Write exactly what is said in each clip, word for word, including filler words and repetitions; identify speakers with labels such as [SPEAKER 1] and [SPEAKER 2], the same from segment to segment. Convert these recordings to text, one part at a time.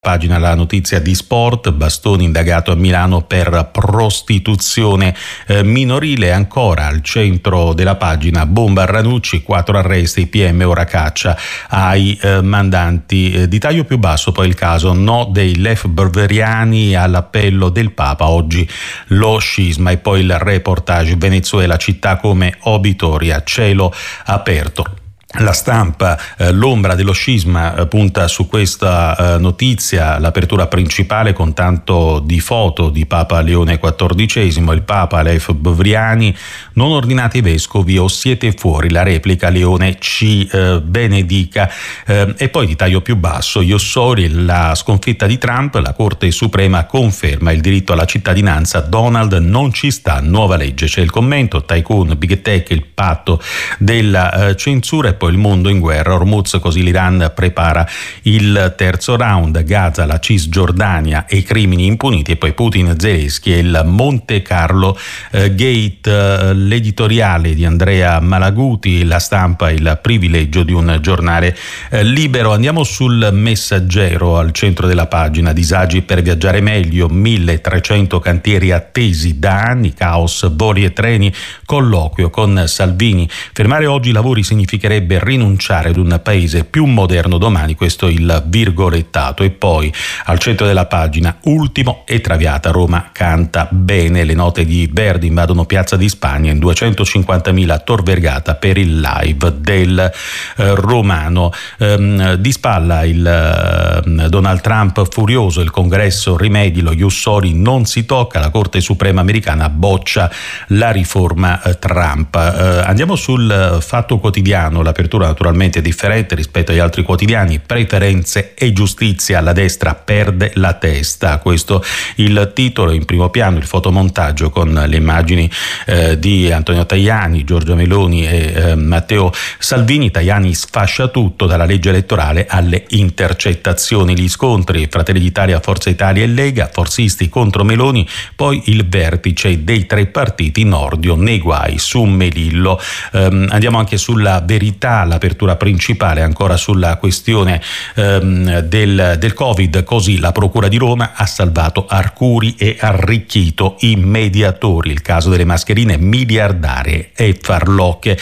[SPEAKER 1] Pagina la notizia di sport, Bastoni indagato a Milano per prostituzione eh, minorile. Ancora al centro della pagina, bomba a Ranucci, quattro arresti, P M ora caccia ai eh, mandanti. Eh, di taglio più basso poi il caso no dei lefebvriani all'appello del Papa, oggi lo scisma. E poi il reportage, Venezuela, città come Obitoria, cielo aperto. La Stampa, eh, l'ombra dello scisma, eh, punta su questa eh, notizia, l'apertura principale con tanto di foto di Papa Leone quattordicesimo, il Papa, lefebvriani, non ordinate i vescovi o siete fuori, la replica Leone ci eh, benedica. Eh, e poi di taglio più basso, Iossori, la sconfitta di Trump, la Corte Suprema conferma il diritto alla cittadinanza, Donald non ci sta, nuova legge. C'è il commento, Tycoon, Big Tech, il patto della eh, censura. E poi il mondo in guerra, Hormuz, così l'Iran prepara il terzo round, Gaza, la Cisgiordania e i crimini impuniti. E poi Putin, Zelensky e il Monte Carlo eh, Gate. Eh, l'editoriale di Andrea Malaguti, La Stampa, il privilegio di un giornale eh, libero. Andiamo sul Messaggero, al centro della pagina, disagi per viaggiare meglio, milletrecento cantieri attesi da anni, caos, voli e treni, colloquio con Salvini, fermare oggi i lavori significherebbe rinunciare ad un paese più moderno domani, questo il virgolettato. E poi al centro della pagina, ultimo e Traviata, Roma canta bene, le note di Verdi invadono Piazza di Spagna in duecentocinquantamila a Tor Vergata per il live del eh, Romano. Ehm, di spalla il eh, Donald Trump furioso, il Congresso rimedi, lo Ius Soli non si tocca, la Corte Suprema americana boccia la riforma eh, Trump. Eh, andiamo sul eh, Fatto Quotidiano, l'apertura naturalmente differente rispetto agli altri quotidiani, preferenze e giustizia, la destra perde la testa, questo il titolo. In primo piano il fotomontaggio con le immagini eh, di Antonio Tajani, Giorgia Meloni e eh, Matteo Salvini. Tajani sfascia tutto, dalla legge elettorale alle intercettazioni, gli scontri Fratelli d'Italia, Forza Italia e Lega, forzisti contro Meloni, poi il vertice dei tre partiti, Nordio nei guai su Melillo. Um, andiamo anche sulla Verità, l'apertura principale ancora sulla questione um, del, del Covid, così la Procura di Roma ha salvato Arcuri e arricchito i mediatori, il caso delle mascherine miliardarie e farlocche.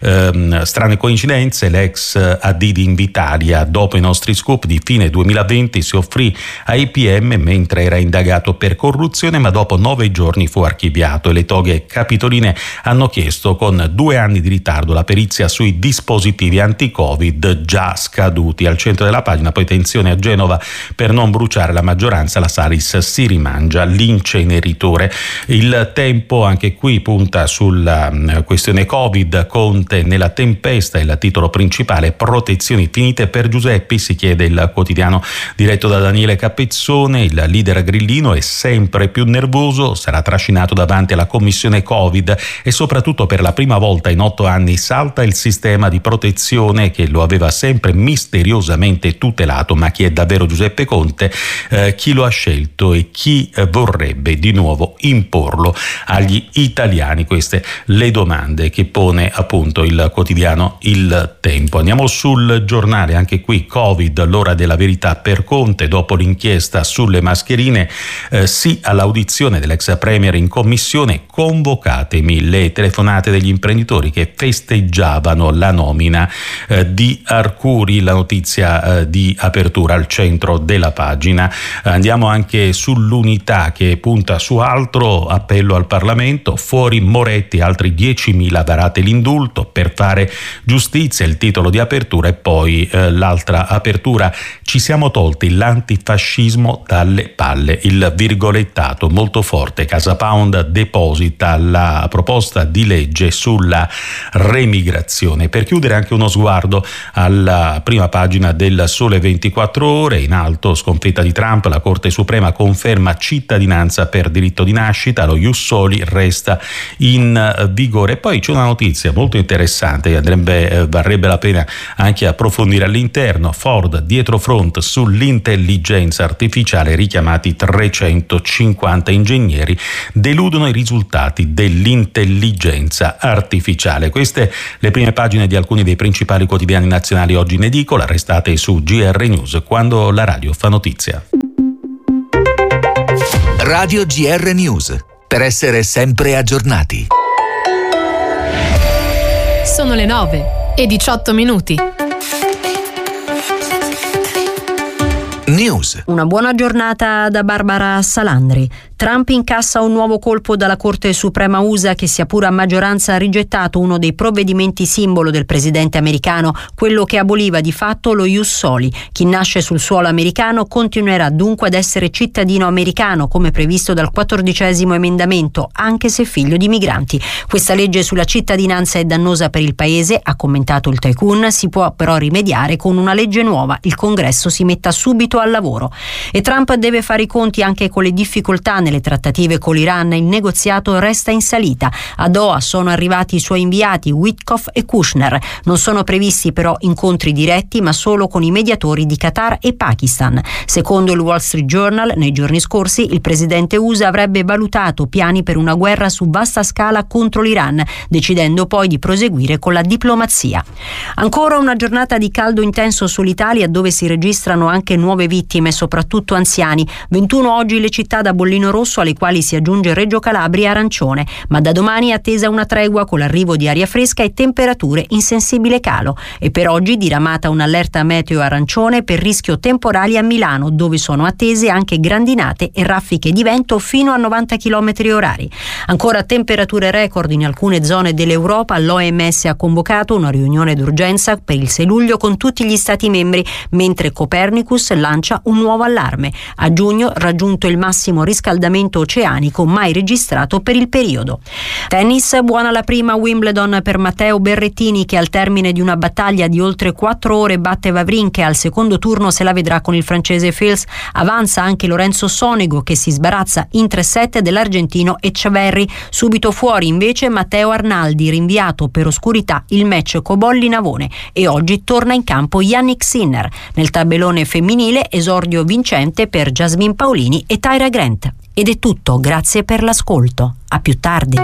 [SPEAKER 1] Um, strane coincidenze, l'ex A D di Invitalia dopo i nostri scoop di fine duemilaventi si offrì ai P M mentre era indagato per corruzione, ma dopo nove giorni fu archiviato e le toghe capitoline hanno chiesto con due anni di ritardo la perizia sui dispositivi anti-Covid già scaduti. Al centro della pagina poi tensione a Genova per non bruciare la maggioranza, la Salis si rimangia l'inceneritore. Il Tempo anche qui punta sulla questione Covid, Conte nella tempesta, il titolo principale, protezioni finite per Giuseppi, si chiede il quotidiano diretto da Daniele Capezzone. Il leader grillino è sempre più nervoso, sarà trascinato davanti alla commissione Covid e soprattutto per la prima volta in otto anni salta il sistema di protezione che lo aveva sempre misteriosamente tutelato. Ma chi è davvero Giuseppe Conte? Eh, chi lo ha scelto e chi eh, vorrebbe di nuovo imporlo agli italiani? Queste le domande che pone appunto il quotidiano Il Tempo. Andiamo sul Giornale, anche qui Covid, l'ora della verità per Conte dopo l'inchiesta sulle mascherine, eh, sì all'audizione dell'ex premier in commissione, convocatemi, le telefonate degli imprenditori che festeggiavano la nomina eh, di Arcuri, la notizia eh, di apertura al centro della pagina. Andiamo anche sull'Unità che punta su altro, appello al Parlamento, fuori Moretti, altri diecimila, varate l'indulto per fare giustizia, il titolo di apertura. E poi eh, l'altra apertura, ci siamo tolti l'antifascismo dalle palle, il virgolettato molto forte, Casa Pound deposita la proposta di legge sulla remigrazione. Per chiudere anche uno sguardo alla prima pagina del Sole ventiquattro Ore, in alto sconfitta di Trump, la Corte Suprema conferma cittadinanza per diritto di nascita, lo Ius Soli resta in vigore. Poi c'è una notizia molto interessante che andrebbe, eh, varrebbe la pena anche approfondire all'interno, Ford dietro front sull'intelligenza artificiale, richiamati trecentocinquanta ingegneri, deludono i risultati dell'intelligenza artificiale. Queste le prime pagine di alcuni alcuni dei principali quotidiani nazionali oggi in edicola. Restate su G R News, quando la radio fa notizia.
[SPEAKER 2] Radio G R News, per essere sempre aggiornati.
[SPEAKER 3] Sono le nove e diciotto minuti.
[SPEAKER 2] News.
[SPEAKER 4] Una buona giornata da Barbara Salandri. Trump incassa un nuovo colpo dalla Corte Suprema U S A che, sia pure a maggioranza, ha rigettato uno dei provvedimenti simbolo del presidente americano, quello che aboliva di fatto lo ius soli. Chi nasce sul suolo americano continuerà dunque ad essere cittadino americano, come previsto dal quattordicesimo emendamento, anche se figlio di migranti. Questa legge sulla cittadinanza è dannosa per il paese, ha commentato il tycoon, si può però rimediare con una legge nuova. Il Congresso si metta subito al lavoro. E Trump deve fare i conti anche con le difficoltà nelle trattative con l'Iran. Il negoziato resta in salita. A Doha sono arrivati i suoi inviati Witkoff e Kushner. Non sono previsti però incontri diretti, ma solo con i mediatori di Qatar e Pakistan. Secondo il Wall Street Journal, nei giorni scorsi il presidente U S A avrebbe valutato piani per una guerra su vasta scala contro l'Iran, decidendo poi di proseguire con la diplomazia. Ancora una giornata di caldo intenso sull'Italia, dove si registrano anche nuove vittime, soprattutto anziani. ventuno oggi le città da bollino rosso, alle quali si aggiunge Reggio Calabria e arancione, ma da domani è attesa una tregua con l'arrivo di aria fresca e temperature in sensibile calo. E per oggi diramata un'allerta meteo arancione per rischio temporali a Milano, dove sono attese anche grandinate e raffiche di vento fino a novanta chilometri orari. Ancora temperature record in alcune zone dell'Europa. L'O M S ha convocato una riunione d'urgenza per il sei luglio con tutti gli stati membri, mentre Copernicus lancia un nuovo allarme. A giugno raggiunto il massimo riscaldamento oceanico mai registrato per il periodo. Tennis, buona la prima Wimbledon per Matteo Berrettini, che al termine di una battaglia di oltre quattro ore batte Wawrinka. Al secondo turno se la vedrà con il francese Fils. Avanza anche Lorenzo Sonego, che si sbarazza in tre set dell'argentino Etcheverry. Subito fuori invece Matteo Arnaldi, rinviato per oscurità il match Cobolli-Navone, e oggi torna in campo Yannick Sinner. Nel tabellone femminile esordio vincente per Jasmine Paolini e Tyra Grant. Ed è tutto, grazie per l'ascolto. A più tardi.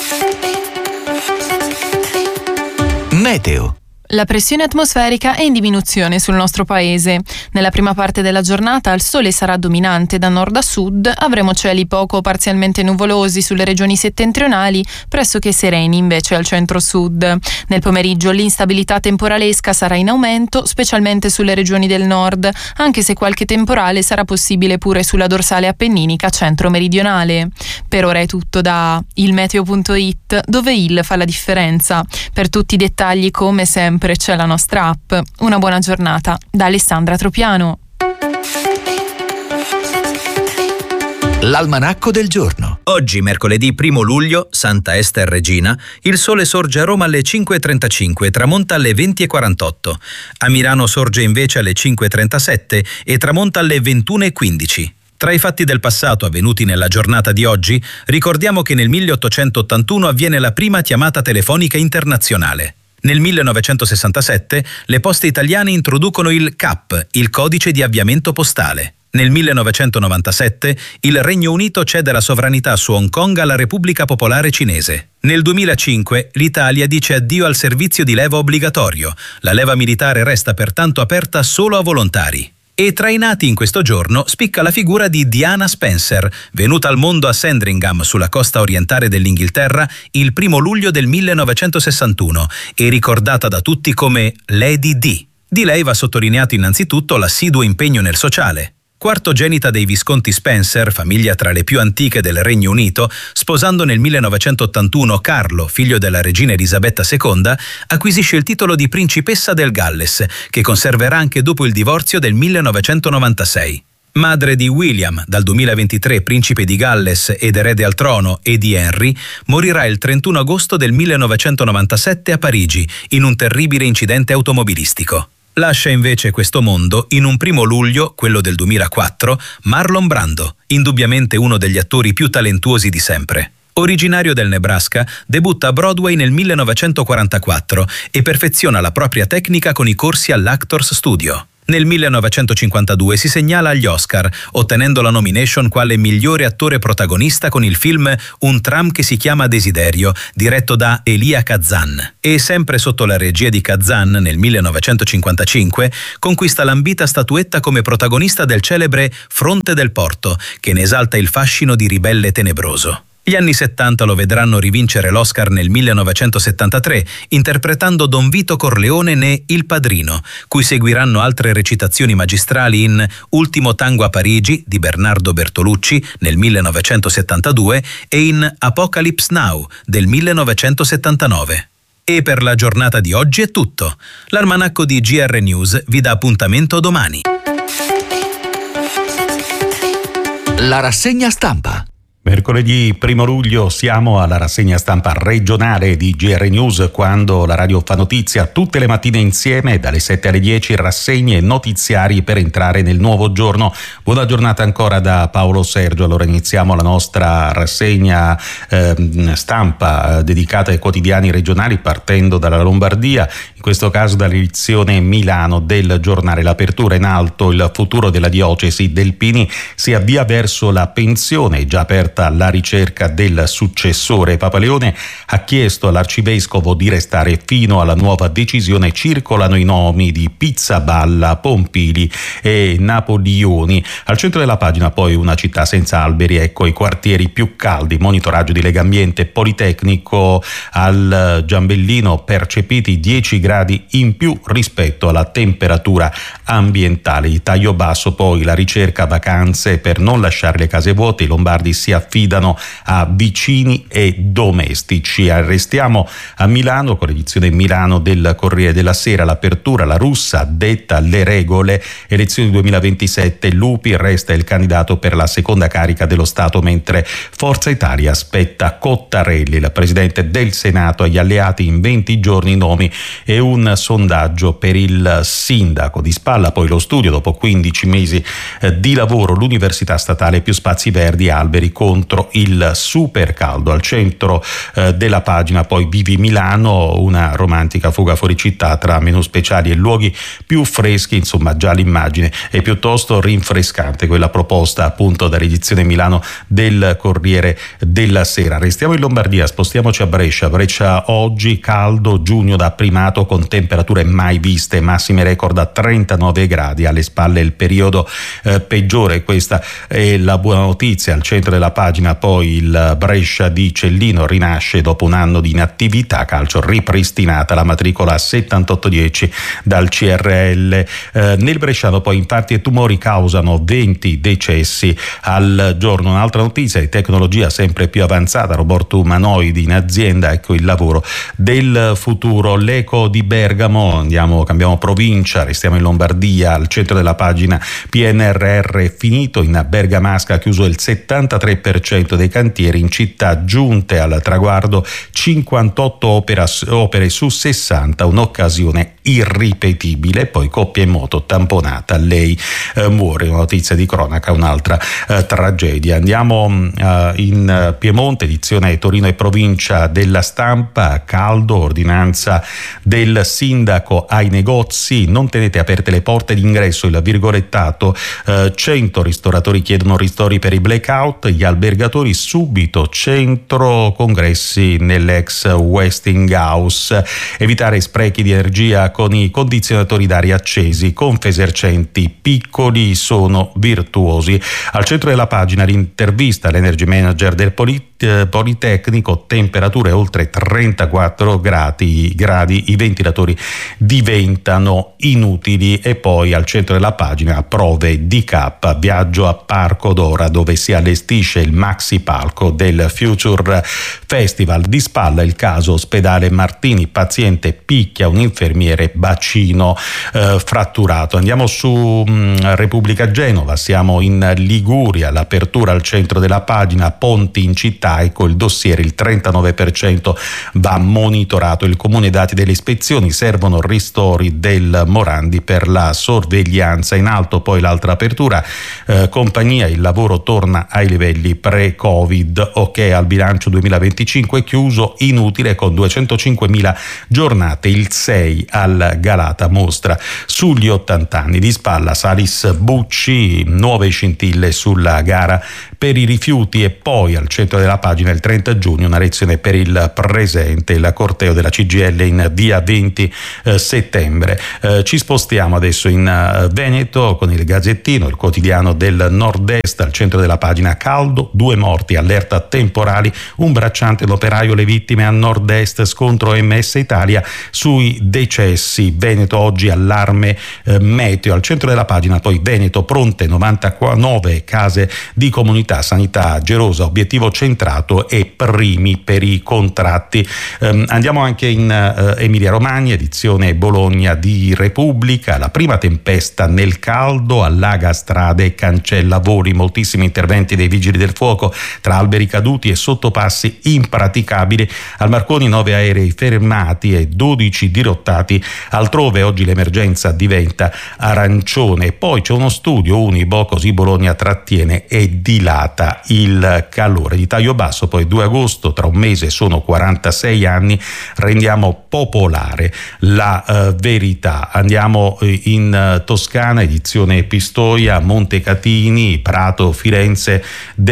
[SPEAKER 2] Meteo.
[SPEAKER 3] La pressione atmosferica è in diminuzione sul nostro paese. Nella prima parte della giornata il sole sarà dominante da nord a sud, avremo cieli poco o parzialmente nuvolosi sulle regioni settentrionali, pressoché sereni invece al centro-sud. Nel pomeriggio l'instabilità temporalesca sarà in aumento, specialmente sulle regioni del nord, anche se qualche temporale sarà possibile pure sulla dorsale appenninica centro-meridionale. Per ora è tutto da il meteo punto it, dove il fa la differenza. Per tutti i dettagli, come sempre, c'è la nostra app. Una buona giornata da Alessandra Tropiano.
[SPEAKER 2] L'almanacco del giorno.
[SPEAKER 5] Oggi, mercoledì primo luglio, Santa Ester Regina, il sole sorge a Roma alle cinque e trentacinque e tramonta alle venti e quarantotto. A Milano sorge invece alle cinque e trentasette e tramonta alle ventuno e quindici. Tra i fatti del passato avvenuti nella giornata di oggi, ricordiamo che nel milleottocentottantuno avviene la prima chiamata telefonica internazionale. Nel millenovecentosessantasette le poste italiane introducono il C A P, il codice di avviamento postale. Nel millenovecentonovantasette il Regno Unito cede la sovranità su Hong Kong alla Repubblica Popolare Cinese. Nel duemilacinque l'Italia dice addio al servizio di leva obbligatorio. La leva militare resta pertanto aperta solo a volontari. E tra i nati in questo giorno spicca la figura di Diana Spencer, venuta al mondo a Sandringham, sulla costa orientale dell'Inghilterra, il primo luglio del millenovecentosessantuno e ricordata da tutti come Lady Di. Di lei va sottolineato innanzitutto l'assiduo impegno nel sociale. Quartogenita dei Visconti Spencer, famiglia tra le più antiche del Regno Unito, sposando nel millenovecentottantuno Carlo, figlio della regina Elisabetta seconda, acquisisce il titolo di principessa del Galles, che conserverà anche dopo il divorzio del millenovecentonovantasei. Madre di William, dal duemilaventitré principe di Galles ed erede al trono, e di Henry, morirà il trentuno agosto del millenovecentonovantasette a Parigi, in un terribile incidente automobilistico. Lascia invece questo mondo in un primo luglio, quello del duemilaquattro, Marlon Brando, indubbiamente uno degli attori più talentuosi di sempre. Originario del Nebraska, debutta a Broadway nel millenovecentoquarantaquattro e perfeziona la propria tecnica con i corsi all'Actors Studio. Nel millenovecentocinquantadue si segnala agli Oscar, ottenendo la nomination quale migliore attore protagonista con il film Un tram che si chiama Desiderio, diretto da Elia Kazan. E sempre sotto la regia di Kazan, nel millenovecentocinquantacinque, conquista l'ambita statuetta come protagonista del celebre Fronte del Porto, che ne esalta il fascino di ribelle tenebroso. Gli anni settanta lo vedranno rivincere l'Oscar nel millenovecentosettantatré, interpretando Don Vito Corleone ne Il Padrino, cui seguiranno altre recitazioni magistrali in Ultimo tango a Parigi di Bernardo Bertolucci nel millenovecentosettantadue e in Apocalypse Now del millenovecentosettantanove. E per la giornata di oggi è tutto. L'almanacco di G R News vi dà appuntamento domani.
[SPEAKER 2] La rassegna stampa.
[SPEAKER 1] Mercoledì primo luglio siamo alla rassegna stampa regionale di G R News, quando la radio fa notizia tutte le mattine insieme dalle sette alle dieci, rassegne e notiziari per entrare nel nuovo giorno. Buona giornata ancora da Paolo Sergio. Allora iniziamo la nostra rassegna eh, stampa eh, dedicata ai quotidiani regionali, partendo dalla Lombardia, in questo caso dall'edizione Milano del giornale L'Apertura. In alto il futuro della diocesi del Pini si avvia verso la pensione, già aperta la ricerca del successore. Papa Leone ha chiesto all'arcivescovo di restare fino alla nuova decisione. Circolano i nomi di Pizzaballa, Pompili e Napoleoni. Al centro della pagina poi una città senza alberi, ecco i quartieri più caldi. Monitoraggio di Legambiente, Politecnico al Giambellino, percepiti dieci gradi in più rispetto alla temperatura ambientale. Di taglio basso poi la ricerca vacanze per non lasciare le case vuote. I lombardi si affidano a vicini e domestici. Restiamo a Milano con l'edizione Milano del Corriere della Sera. L'Apertura, la Russa detta le regole. Elezioni duemilaventisette, Lupi resta il candidato per la seconda carica dello Stato, mentre Forza Italia aspetta Cottarelli. Il presidente del Senato agli alleati in venti giorni nomi e un sondaggio per il sindaco. Di spalla poi lo studio, dopo quindici mesi di lavoro, l'Università Statale, più spazi verdi, alberi contro il super caldo. Al centro eh, della pagina poi Vivi Milano, una romantica fuga fuori città tra menù speciali e luoghi più freschi. Insomma, già l'immagine è piuttosto rinfrescante, quella proposta appunto dall'edizione Milano del Corriere della Sera. Restiamo in Lombardia, spostiamoci a Brescia. Brescia oggi caldo, giugno da primato con temperature mai viste, massime record a trentanove gradi. Alle spalle il periodo eh, peggiore, questa è la buona notizia. Al centro della pagina poi il Brescia di Cellino rinasce dopo un anno di inattività. Calcio, ripristinata la matricola settantotto dieci dal C R L. Eh, nel bresciano poi infarti e tumori causano venti decessi al giorno. Un'altra notizia di tecnologia sempre più avanzata, robot umanoidi in azienda, ecco il lavoro del futuro. L'Eco di Bergamo, andiamo, cambiamo provincia, restiamo in Lombardia. Al centro della pagina P N R R finito, in Bergamasca chiuso il settantatré per cento dei cantieri, in città giunte al traguardo cinquantotto opera, opere su sessanta, un'occasione irripetibile. Poi coppia in moto tamponata, lei eh, muore. Una notizia di cronaca, un'altra eh, tragedia. Andiamo eh, in Piemonte, edizione Torino e provincia della Stampa. Caldo, ordinanza del sindaco ai negozi, non tenete aperte le porte d'ingresso, il virgolettato. eh, cento ristoratori chiedono ristori per i blackout, gli albergatori subito centro congressi nell'ex Westinghouse. Evitare sprechi di energia con i condizionatori d'aria accesi. Confesercenti piccoli sono virtuosi. Al centro della pagina l'intervista all'energy manager del Polit- Politecnico, temperature oltre trentaquattro gradi, gradi, i ventilatori diventano inutili. E poi al centro della pagina prove D K, viaggio a Parco d'Ora dove si allestisce il maxi palco del Future Festival. Di spalla il caso ospedale Martini, paziente picchia un infermiere, bacino eh, fratturato. Andiamo su mh, Repubblica Genova, siamo in Liguria. L'Apertura al centro della pagina, ponti in città, ecco il dossier, il trentanove per cento va monitorato. Il comune dati delle ispezioni, servono ristori del Morandi per la sorveglianza. In alto poi l'altra apertura, eh, compagnia, il lavoro torna ai livelli pre-Covid, ok al bilancio duemilaventicinque duemilaventicinque chiuso inutile con duecentocinquemila giornate. Il sei al Galata mostra sugli ottanta anni. Di spalla Salis Bucci, nuove scintille sulla gara per i rifiuti, e poi al centro della pagina il trenta giugno una lezione per il presente, il corteo della C G I L in via venti settembre. Eh, ci spostiamo adesso in uh, Veneto con il Gazzettino, il quotidiano del Nord-Est, al centro della pagina caldo, due morti, allerta temporali, un bracciante, l'operaio, le vittime a Nord-Est, scontro M S Italia sui decessi. Veneto oggi allarme eh, meteo, al centro della pagina poi Veneto pronte novantanove case di comunità, sanità gerosa, obiettivo centrato e primi per i contratti. Um, andiamo anche in uh, Emilia Romagna, edizione Bologna di Repubblica, la prima tempesta nel caldo, allaga strade e cancella voli, moltissimi interventi dei vigili del fuoco tra alberi caduti e sottopassi impraticabili. Al Marconi nove aerei fermati e dodici dirottati altrove, oggi l'emergenza diventa arancione. E poi c'è uno studio Unibo, così Bologna trattiene e dilata il calore. Di taglio basso poi due agosto, tra un mese sono quarantasei anni, rendiamo popolare la uh, verità. Andiamo in uh, Toscana, edizione Pistoia, Montecatini, Prato, Firenze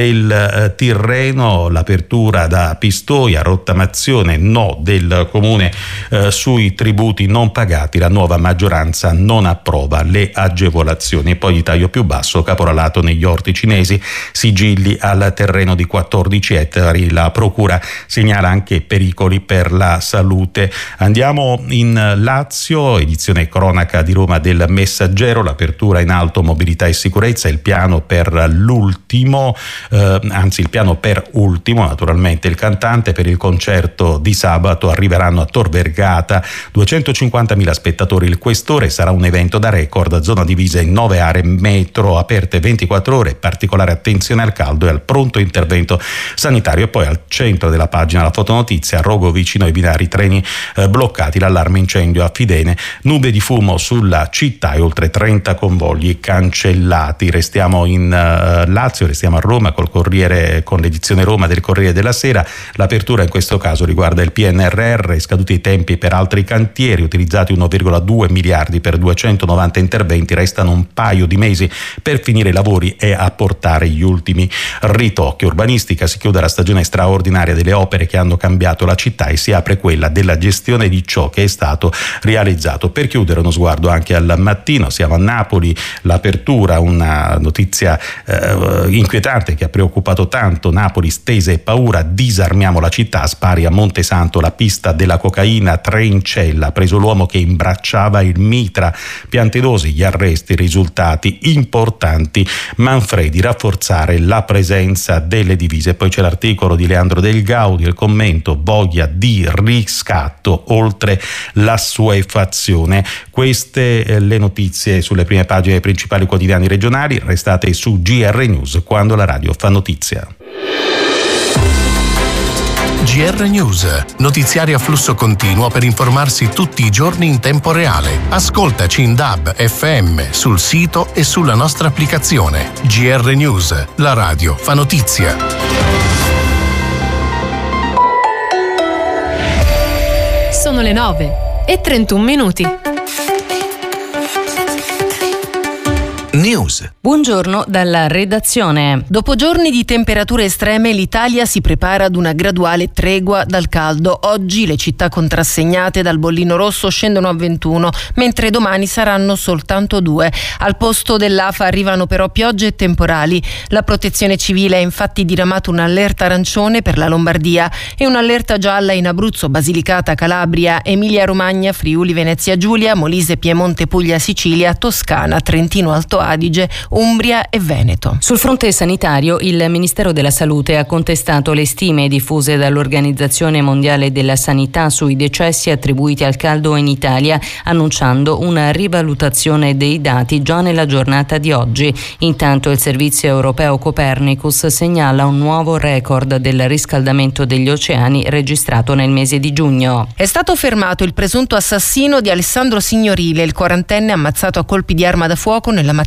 [SPEAKER 1] del uh, Tirreno, l'apertura da Pistoia, rottamazione no del comune uh, sui tributi non pagati, la nuova maggioranza non approva le agevolazioni. E poi di taglio più basso, caporalato negli orti cinesi, sigilli al terreno di quattordici ettari, la procura segnala anche pericoli per la salute. Andiamo in Lazio, edizione cronaca di Roma del Messaggero, l'apertura in alto, mobilità e sicurezza, il piano per l'ultimo, eh, anzi il piano per ultimo naturalmente il cantante. Per il concerto di sabato arriveranno a Tor Vergata duecentocinquantamila spettatori, il Questore, sarà un evento da record, zona divisa in nove aree metro, aperte ventiquattro ore, particolare attenzione al caldo e al pronto intervento sanitario. E poi al centro della pagina la fotonotizia, a Rogo vicino ai binari, treni eh, bloccati, l'allarme incendio a Fidene, nube di fumo sulla città e oltre trenta convogli cancellati. Restiamo in uh, Lazio, restiamo a Roma col Corriere, con l'edizione Roma del Corriere della Sera. L'apertura in questo caso riguarda il P N R R, scaduti i tempi per altri cantieri, utilizzati uno virgola due miliardi per duecentonovanta interventi, restano un paio di mesi per finire i lavori e apportare gli ultimi ritocchi. Urbanistica, si chiude la stagione straordinaria delle opere che hanno cambiato la città e si apre quella della gestione di ciò che è stato realizzato. Per chiudere uno sguardo anche al Mattino, siamo a Napoli, l'apertura, una notizia eh, inquietante che ha preoccupato tanto Napoli, stese e paura, disarmiamo la città, spari a Montesanto, la pista della cocaina, tre in cella, preso l'uomo che imbracciava il mitra, Piantedosi, gli arresti, risultati importanti, Manfredi, rafforzare la presenza delle divise. Poi c'è l'articolo di Leandro Del Gaudi, il commento, voglia di riscatto oltre l'assuefazione. Queste eh, le notizie sulle prime pagine dei principali quotidiani regionali. Restate su G R News, quando la radio fa notizia.
[SPEAKER 6] G R News, notiziari a flusso continuo per informarsi tutti i giorni in tempo reale. Ascoltaci in D A B, F M, sul sito e sulla nostra applicazione. G R News, la radio fa notizia.
[SPEAKER 7] Sono le nove e trentuno minuti.
[SPEAKER 2] News.
[SPEAKER 8] Buongiorno dalla redazione.
[SPEAKER 7] Dopo giorni di temperature estreme, l'Italia si prepara ad una graduale tregua dal caldo. Oggi le città contrassegnate dal bollino rosso scendono a ventuno, mentre domani saranno soltanto due. Al posto dell'A F A arrivano però piogge e temporali. La Protezione Civile ha infatti diramato un'allerta arancione per la Lombardia e un'allerta gialla in Abruzzo, Basilicata, Calabria, Emilia Romagna, Friuli, Venezia Giulia, Molise, Piemonte, Puglia, Sicilia, Toscana, Trentino Alto Adige, Umbria e Veneto.
[SPEAKER 8] Sul fronte sanitario, il Ministero della Salute ha contestato le stime diffuse dall'Organizzazione Mondiale della Sanità sui decessi attribuiti al caldo in Italia, annunciando una rivalutazione dei dati già nella giornata di oggi. Intanto il servizio europeo Copernicus segnala un nuovo record del riscaldamento degli oceani registrato nel mese di giugno.
[SPEAKER 7] È stato fermato il presunto assassino di Alessandro Signorile, il quarantenne ammazzato a colpi di arma da fuoco nella mattina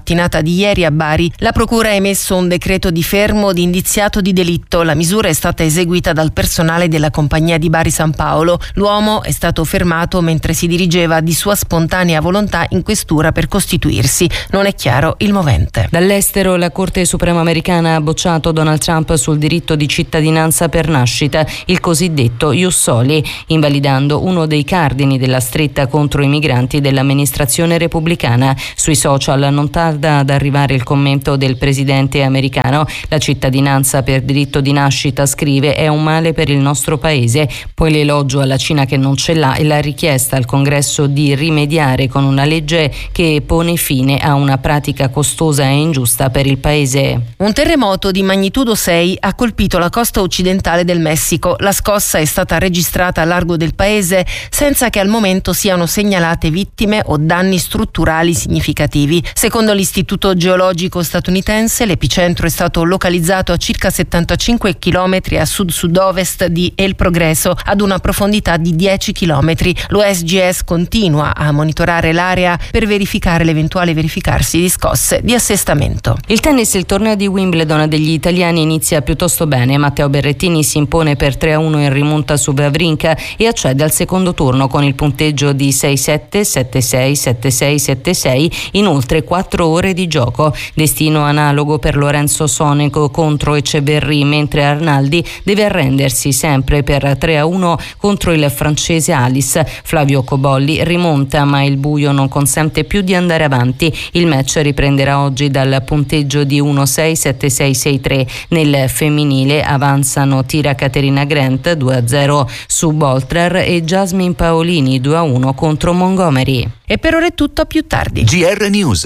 [SPEAKER 7] mattinata di ieri a Bari. La procura ha emesso un decreto di fermo di indiziato di delitto. La misura è stata eseguita dal personale della compagnia di Bari San Paolo. L'uomo è stato fermato mentre si dirigeva di sua spontanea volontà in questura per costituirsi. Non è chiaro il movente.
[SPEAKER 8] Dall'estero la Corte Suprema americana ha bocciato Donald Trump sul diritto di cittadinanza per nascita, il cosiddetto Ius Soli, invalidando uno dei cardini della stretta contro i migranti dell'amministrazione repubblicana. Sui social non tarda ad arrivare il commento del presidente americano. La cittadinanza per diritto di nascita, scrive, è un male per il nostro paese. Poi l'elogio alla Cina che non ce l'ha e la richiesta al Congresso di rimediare con una legge che pone fine a una pratica costosa e ingiusta per il paese.
[SPEAKER 7] Un terremoto di magnitudo sei ha colpito la costa occidentale del Messico. La scossa è stata registrata a largo del paese senza che al momento siano segnalate vittime o danni strutturali significativi. Secondo l'Istituto Geologico statunitense, l'epicentro è stato localizzato a circa settantacinque chilometri a sud-sud-ovest di El Progreso, ad una profondità di dieci chilometri. L'O S G S continua a monitorare l'area per verificare l'eventuale verificarsi di scosse di assestamento.
[SPEAKER 8] Il tennis, il torneo di Wimbledon degli italiani inizia piuttosto bene. Matteo Berrettini si impone per tre a uno in rimonta su Wawrinka e accede al secondo turno con il punteggio di sei sette, sette sei, sette sei, sette sei in oltre quattro ore di gioco. Destino analogo per Lorenzo Sonego contro Eceverri, mentre Arnaldi deve arrendersi sempre per tre a uno contro il francese Alice. Flavio Cobolli rimonta, ma il buio non consente più di andare avanti. Il match riprenderà oggi dal punteggio di uno sei, sette sei, sei tre. Nel femminile avanzano Tira Caterina Grant due a zero su Boltrer e Jasmine Paolini due a uno contro Montgomery.
[SPEAKER 7] E per ora è tutto, a più tardi.
[SPEAKER 2] G R News.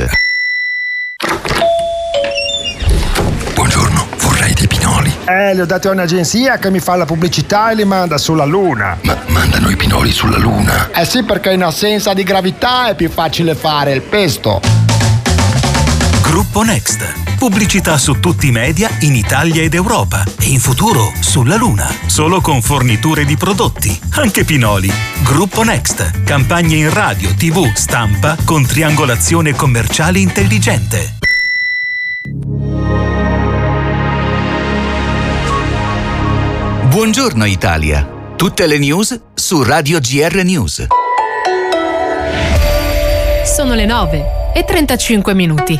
[SPEAKER 9] Buongiorno, vorrei dei pinoli.
[SPEAKER 10] Eh, li ho dati a un'agenzia che mi fa la pubblicità e li manda sulla Luna.
[SPEAKER 9] Ma mandano i pinoli sulla Luna?
[SPEAKER 10] Eh sì, perché in assenza di gravità è più facile fare il pesto.
[SPEAKER 11] Gruppo Next. Pubblicità su tutti i media in Italia ed Europa e in futuro sulla Luna. Solo con forniture di prodotti, anche pinoli. Gruppo Next. Campagne in radio, tivù, stampa con triangolazione commerciale intelligente.
[SPEAKER 2] Buongiorno Italia. Tutte le news su Radio G R News.
[SPEAKER 12] Sono le nove e trentacinque minuti.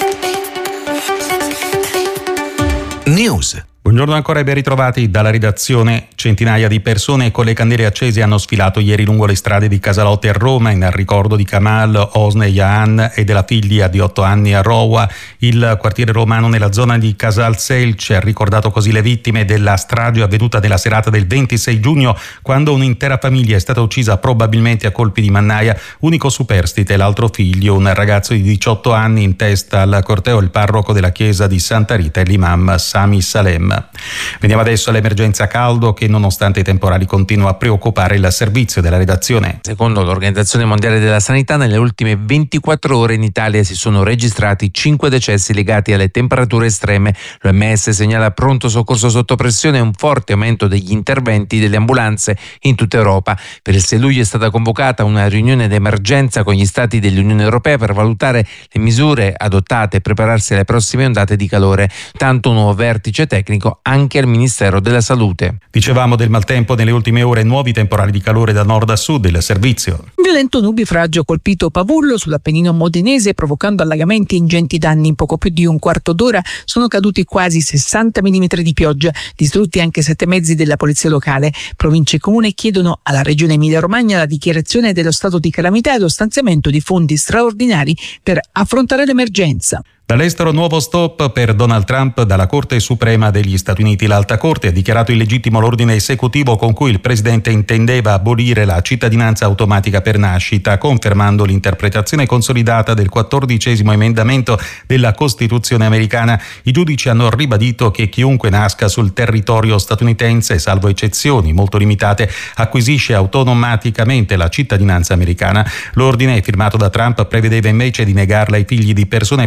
[SPEAKER 2] News.
[SPEAKER 1] Buongiorno ancora e ben ritrovati dalla redazione. Centinaia di persone con le candele accese hanno sfilato ieri lungo le strade di Casalotte a Roma in ricordo di Kamal Hosni Jahan e della figlia di otto anni a Rowa. Il quartiere romano nella zona di Casal Selce ha ricordato così le vittime della strage avvenuta nella serata del ventisei giugno, quando un'intera famiglia è stata uccisa probabilmente a colpi di mannaia. Unico superstite l'altro figlio, un ragazzo di diciotto anni. In testa al corteo il parroco della chiesa di Santa Rita e l'imam Sami Salem. Veniamo adesso all'emergenza caldo che nonostante i temporali continua a preoccupare il servizio della redazione.
[SPEAKER 13] Secondo l'Organizzazione Mondiale della Sanità, nelle ultime ventiquattro ore in Italia si sono registrati cinque decessi legati alle temperature estreme. L'O M S segnala pronto soccorso sotto pressione e un forte aumento degli interventi delle ambulanze in tutta Europa. Per il sei luglio è stata convocata una riunione d'emergenza con gli stati dell'Unione Europea per valutare le misure adottate e prepararsi alle prossime ondate di calore. Tanto un nuovo vertice tecnico anche al Ministero della Salute.
[SPEAKER 1] Dicevamo del maltempo nelle ultime ore, nuovi temporali di calore da nord a sud. Il servizio.
[SPEAKER 14] Un violento nubifragio ha colpito Pavullo sull'Appennino modenese, provocando allagamenti e ingenti danni. In poco più di un quarto d'ora sono caduti quasi sessanta millimetri di pioggia, distrutti anche sette mezzi della polizia locale. Province e comune chiedono alla regione Emilia-Romagna la dichiarazione dello stato di calamità e lo stanziamento di fondi straordinari per affrontare l'emergenza.
[SPEAKER 1] Dall'estero nuovo stop per Donald Trump dalla Corte Suprema degli Stati Uniti. L'Alta Corte ha dichiarato illegittimo l'ordine esecutivo con cui il presidente intendeva abolire la cittadinanza automatica per nascita, confermando l'interpretazione consolidata del quattordicesimo emendamento della Costituzione americana. I giudici hanno ribadito che chiunque nasca sul territorio statunitense, salvo eccezioni molto limitate, acquisisce automaticamente la cittadinanza americana. L'ordine, firmato da Trump, prevedeva invece di negarla ai figli di persone presenti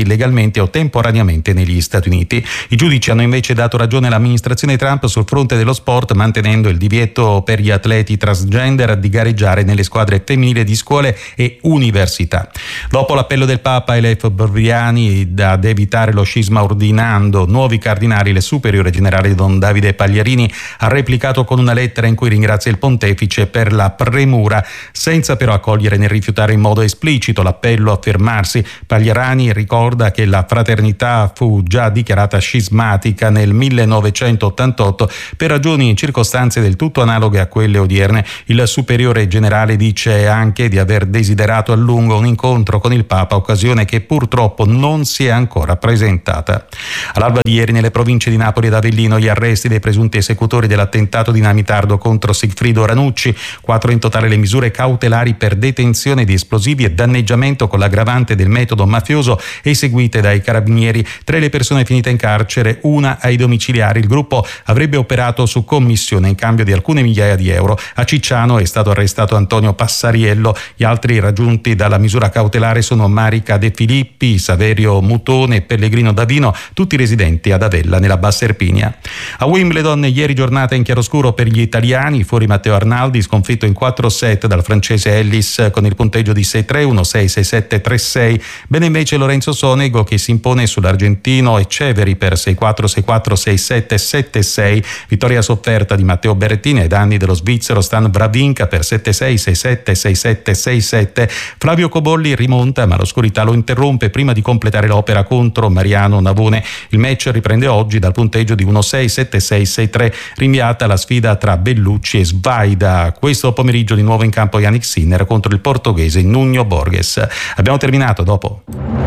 [SPEAKER 1] illegalmente o temporaneamente negli Stati Uniti. I giudici hanno invece dato ragione all'amministrazione Trump sul fronte dello sport, mantenendo il divieto per gli atleti transgender di gareggiare nelle squadre femminili di scuole e università. Dopo l'appello del Papa Elef Borviani ad evitare lo scisma ordinando nuovi cardinali, le superiore generale Don Davide Pagliarini ha replicato con una lettera in cui ringrazia il pontefice per la premura, senza però accogliere né rifiutare in modo esplicito l'appello a fermarsi. Pagliarani ricorda che la fraternità fu già dichiarata scismatica nel millenovecentottantotto per ragioni e circostanze del tutto analoghe a quelle odierne. Il superiore generale dice anche di aver desiderato a lungo un incontro con il Papa, occasione che purtroppo non si è ancora presentata. All'alba di ieri nelle province di Napoli ed Avellino gli arresti dei presunti esecutori dell'attentato dinamitardo contro Sigfrido Ranucci, quattro in totale le misure cautelari per detenzione di esplosivi e danneggiamento con l'aggravante del metodo mafioso eseguite dai carabinieri, tre le persone finite in carcere, una ai domiciliari. Il gruppo avrebbe operato su commissione in cambio di alcune migliaia di euro. A Cicciano è stato arrestato Antonio Passariello, gli altri raggiunti dalla misura cautelare sono Marica De Filippi, Saverio Mutone e Pellegrino Davino, tutti residenti ad Avella nella Bassa Erpinia. A Wimbledon ieri giornata in chiaroscuro per gli italiani, fuori Matteo Arnaldi, sconfitto in quattro set dal francese Ellis con il punteggio di sei tre uno sei sei sette tre sei, bene invece Lorenzo Sonego che si impone sull'argentino Eceveri per sei quattro sei quattro sei sette sette sei, vittoria sofferta di Matteo Berrettini ai danni dello svizzero Stan Wawrinka per sette sei sei sette sei sette sei sette. Flavio Cobolli rimonta ma l'oscurità lo interrompe prima di completare l'opera contro Mariano Navone. Il match riprende oggi dal punteggio di uno sei sette sei sei tre, rinviata la sfida tra Bellucci e Svaida. Questo pomeriggio di nuovo in campo Yannick Sinner contro il portoghese Nuno Borges. Abbiamo terminato, dopo.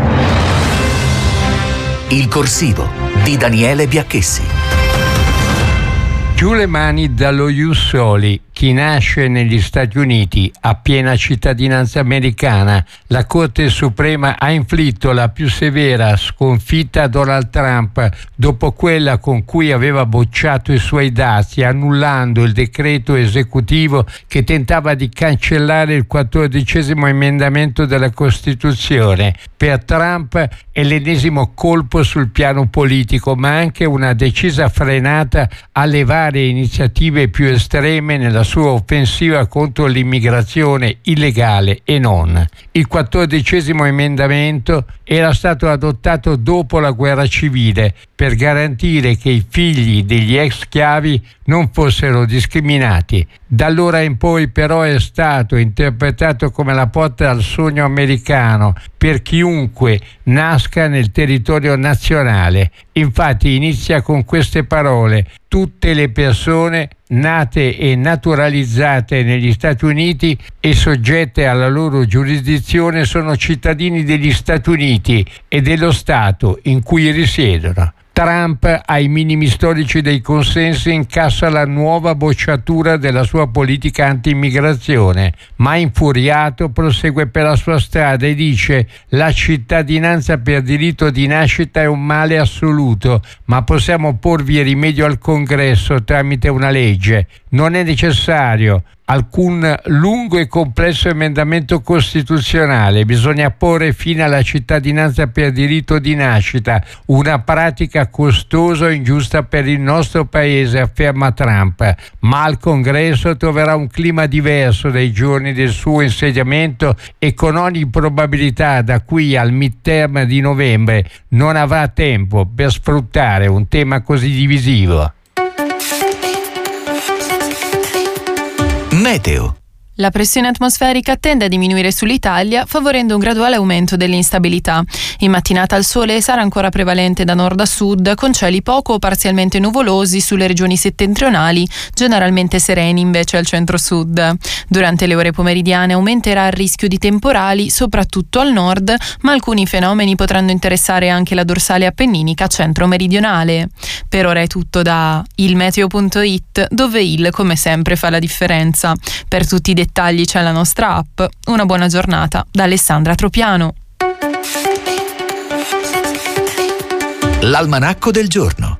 [SPEAKER 2] Il corsivo di Daniele Biacchessi.
[SPEAKER 15] Giù le mani dallo Ius Soli. Chi nasce negli Stati Uniti ha piena cittadinanza americana. La Corte Suprema ha inflitto la più severa sconfitta a Donald Trump dopo quella con cui aveva bocciato i suoi dazi, annullando il decreto esecutivo che tentava di cancellare il quattordicesimo emendamento della Costituzione. Per Trump è l'ennesimo colpo sul piano politico, ma anche una decisa frenata alle varie iniziative più estreme nella sua offensiva contro l'immigrazione illegale e non. Il quattordicesimo emendamento era stato adottato dopo la guerra civile per garantire che i figli degli ex schiavi non fossero discriminati. Da allora in poi però è stato interpretato come la porta al sogno americano per chiunque nasca nel territorio nazionale. Infatti inizia con queste parole: tutte le persone nate e naturalizzate negli Stati Uniti e soggette alla loro giurisdizione sono cittadini degli Stati Uniti e dello Stato in cui risiedono. Trump, ai minimi storici dei consensi, incassa la nuova bocciatura della sua politica anti-immigrazione, ma infuriato prosegue per la sua strada e dice: la cittadinanza per diritto di nascita è un male assoluto, ma possiamo porvi rimedio al Congresso tramite una legge. Non è necessario alcun lungo e complesso emendamento costituzionale, bisogna porre fine alla cittadinanza per diritto di nascita, una pratica costosa e ingiusta per il nostro paese, afferma Trump, ma al Congresso troverà un clima diverso dai giorni del suo insediamento e con ogni probabilità da qui al midterm di novembre non avrà tempo per sfruttare un tema così divisivo.
[SPEAKER 2] Meteo.
[SPEAKER 3] La pressione atmosferica tende a diminuire sull'Italia, favorendo un graduale aumento dell'instabilità. In mattinata il sole sarà ancora prevalente da nord a sud, con cieli poco o parzialmente nuvolosi sulle regioni settentrionali, generalmente sereni invece al centro-sud. Durante le ore pomeridiane aumenterà il rischio di temporali, soprattutto al nord, ma alcuni fenomeni potranno interessare anche la dorsale appenninica centro-meridionale. Per ora è tutto da ilmeteo punto it, dove il, come sempre, fa la differenza. Per tutti i dettagli c'è la nostra app. Una buona giornata da Alessandra Tropiano.
[SPEAKER 2] L'almanacco del giorno.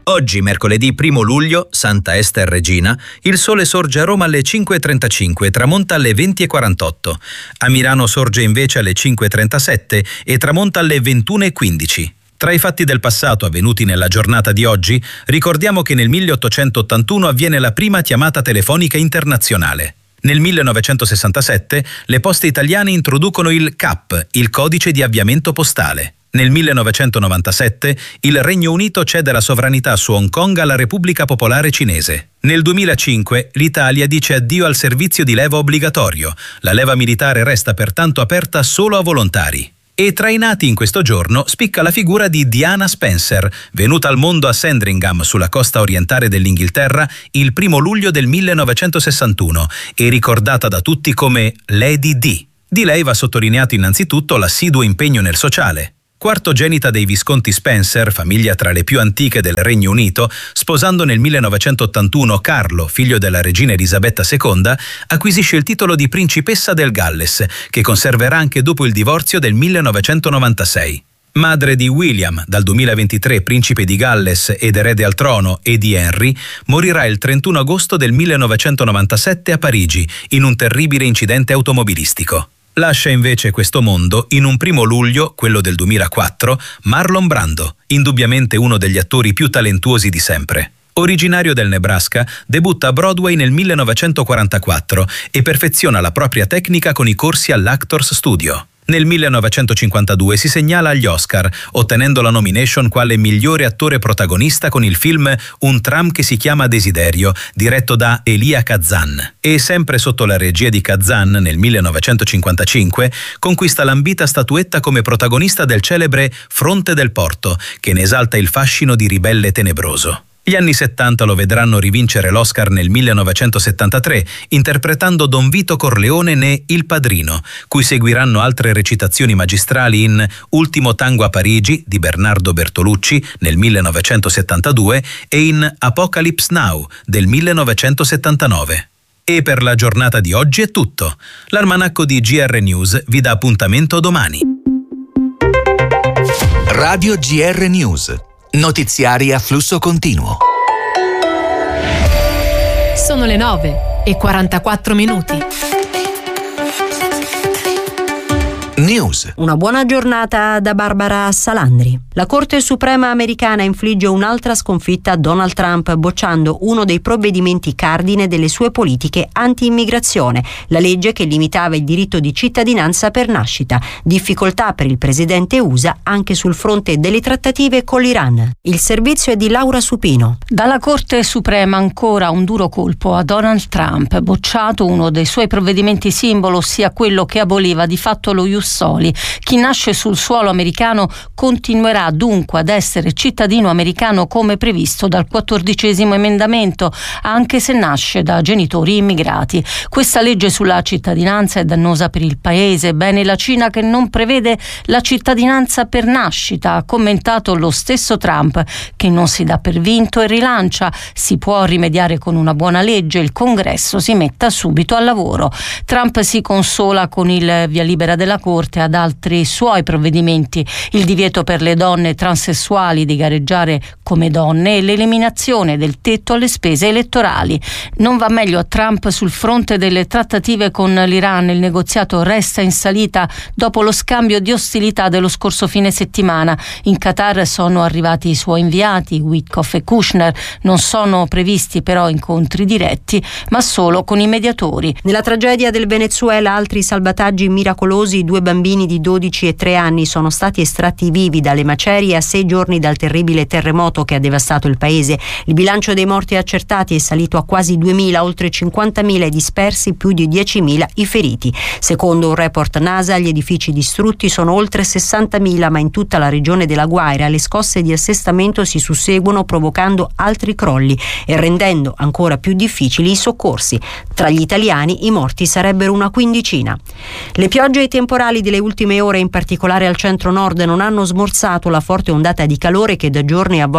[SPEAKER 5] Oggi, mercoledì primo luglio, Santa Ester Regina, il sole sorge a Roma alle cinque e trentacinque e tramonta alle venti e quarantotto. A Milano sorge invece alle cinque e trentasette e tramonta alle ventuno e quindici. Tra i fatti del passato avvenuti nella giornata di oggi, ricordiamo che nel milleottocentottantuno avviene la prima chiamata telefonica internazionale. Nel millenovecentosessantasette le poste italiane introducono il C A P, il codice di avviamento postale. Nel millenovecentonovantasette il Regno Unito cede la sovranità su Hong Kong alla Repubblica Popolare Cinese. Nel duemilacinque l'Italia dice addio al servizio di leva obbligatorio. La leva militare resta pertanto aperta solo a volontari. E tra i nati in questo giorno spicca la figura di Diana Spencer, venuta al mondo a Sandringham, sulla costa orientale dell'Inghilterra, il primo luglio del millenovecentosessantuno e ricordata da tutti come Lady Di. Di lei va sottolineato innanzitutto l'assiduo impegno nel sociale. Quartogenita dei Visconti Spencer, famiglia tra le più antiche del Regno Unito, sposando nel millenovecentottantuno Carlo, figlio della regina Elisabetta seconda, acquisisce il titolo di principessa del Galles, che conserverà anche dopo il divorzio del millenovecentonovantasei. Madre di William, dal duemilaventitré principe di Galles ed erede al trono, e di Henry, morirà il trentuno agosto del millenovecentonovantasette a Parigi, in un terribile incidente automobilistico. Lascia invece questo mondo, in un primo luglio, quello del duemilaquattro, Marlon Brando, indubbiamente uno degli attori più talentuosi di sempre. Originario del Nebraska, debutta a Broadway nel millenovecentoquarantaquattro e perfeziona la propria tecnica con i corsi all'Actors Studio. Nel millenovecentocinquantadue si segnala agli Oscar, ottenendo la nomination quale migliore attore protagonista con il film Un tram che si chiama Desiderio, diretto da Elia Kazan. E sempre sotto la regia di Kazan, nel millenovecentocinquantacinque, conquista l'ambita statuetta come protagonista del celebre Fronte del Porto, che ne esalta il fascino di ribelle tenebroso. Gli anni settanta lo vedranno rivincere l'Oscar nel millenovecentosettantatré, interpretando Don Vito Corleone ne Il Padrino, cui seguiranno altre recitazioni magistrali in Ultimo tango a Parigi di Bernardo Bertolucci nel millenovecentosettantadue e in Apocalypse Now del millenovecentosettantanove. E per la giornata di oggi è tutto. L'almanacco di G R News vi dà appuntamento domani.
[SPEAKER 2] Radio G R News. Notiziari a flusso continuo.
[SPEAKER 12] Sono le nove e quarantaquattro minuti.
[SPEAKER 2] News.
[SPEAKER 4] Una buona giornata da Barbara Salandri. La Corte Suprema americana infligge un'altra sconfitta a Donald Trump, bocciando uno dei provvedimenti cardine delle sue politiche anti-immigrazione, la legge che limitava il diritto di cittadinanza per nascita. Difficoltà per il presidente U S A anche sul fronte delle trattative con l'Iran. Il servizio è di Laura Supino.
[SPEAKER 16] Dalla Corte Suprema ancora un duro colpo a Donald Trump, bocciato uno dei suoi provvedimenti simbolo, ossia quello che aboliva di fatto lo ius soli. Chi nasce sul suolo americano continuerà dunque ad essere cittadino americano come previsto dal quattordicesimo emendamento, anche se nasce da genitori immigrati. Questa legge sulla cittadinanza è dannosa per il paese. Bene la Cina che non prevede la cittadinanza per nascita, ha commentato lo stesso Trump, che non si dà per vinto e rilancia. Si può rimediare con una buona legge, il Congresso si metta subito al lavoro. Trump si consola con il via libera della Corte ad altri suoi provvedimenti, il divieto per le donne transessuali di gareggiare come donne e l'eliminazione del tetto alle spese elettorali. Non va meglio a Trump sul fronte delle trattative con l'Iran. Il negoziato resta in salita dopo lo scambio di ostilità dello scorso fine settimana. In Qatar sono arrivati i suoi inviati, Witkoff e Kushner. Non sono previsti però incontri diretti, ma solo con i mediatori.
[SPEAKER 4] Nella tragedia del Venezuela, altri salvataggi miracolosi. Due bambini di dodici e tre anni sono stati estratti vivi dalle macerie a sei giorni dal terribile terremoto che ha devastato il paese. Il bilancio dei morti accertati è salito a quasi duemila, oltre cinquantamila i dispersi, più di diecimila i feriti. Secondo un report NASA, gli edifici distrutti sono oltre sessantamila, ma in tutta la regione della Guaira le scosse di assestamento si susseguono, provocando altri crolli e rendendo ancora più difficili i soccorsi. Tra gli italiani i morti sarebbero una quindicina. Le piogge e i temporali delle ultime ore, in particolare al centro-nord, non hanno smorzato la forte ondata di calore che da giorni avvolge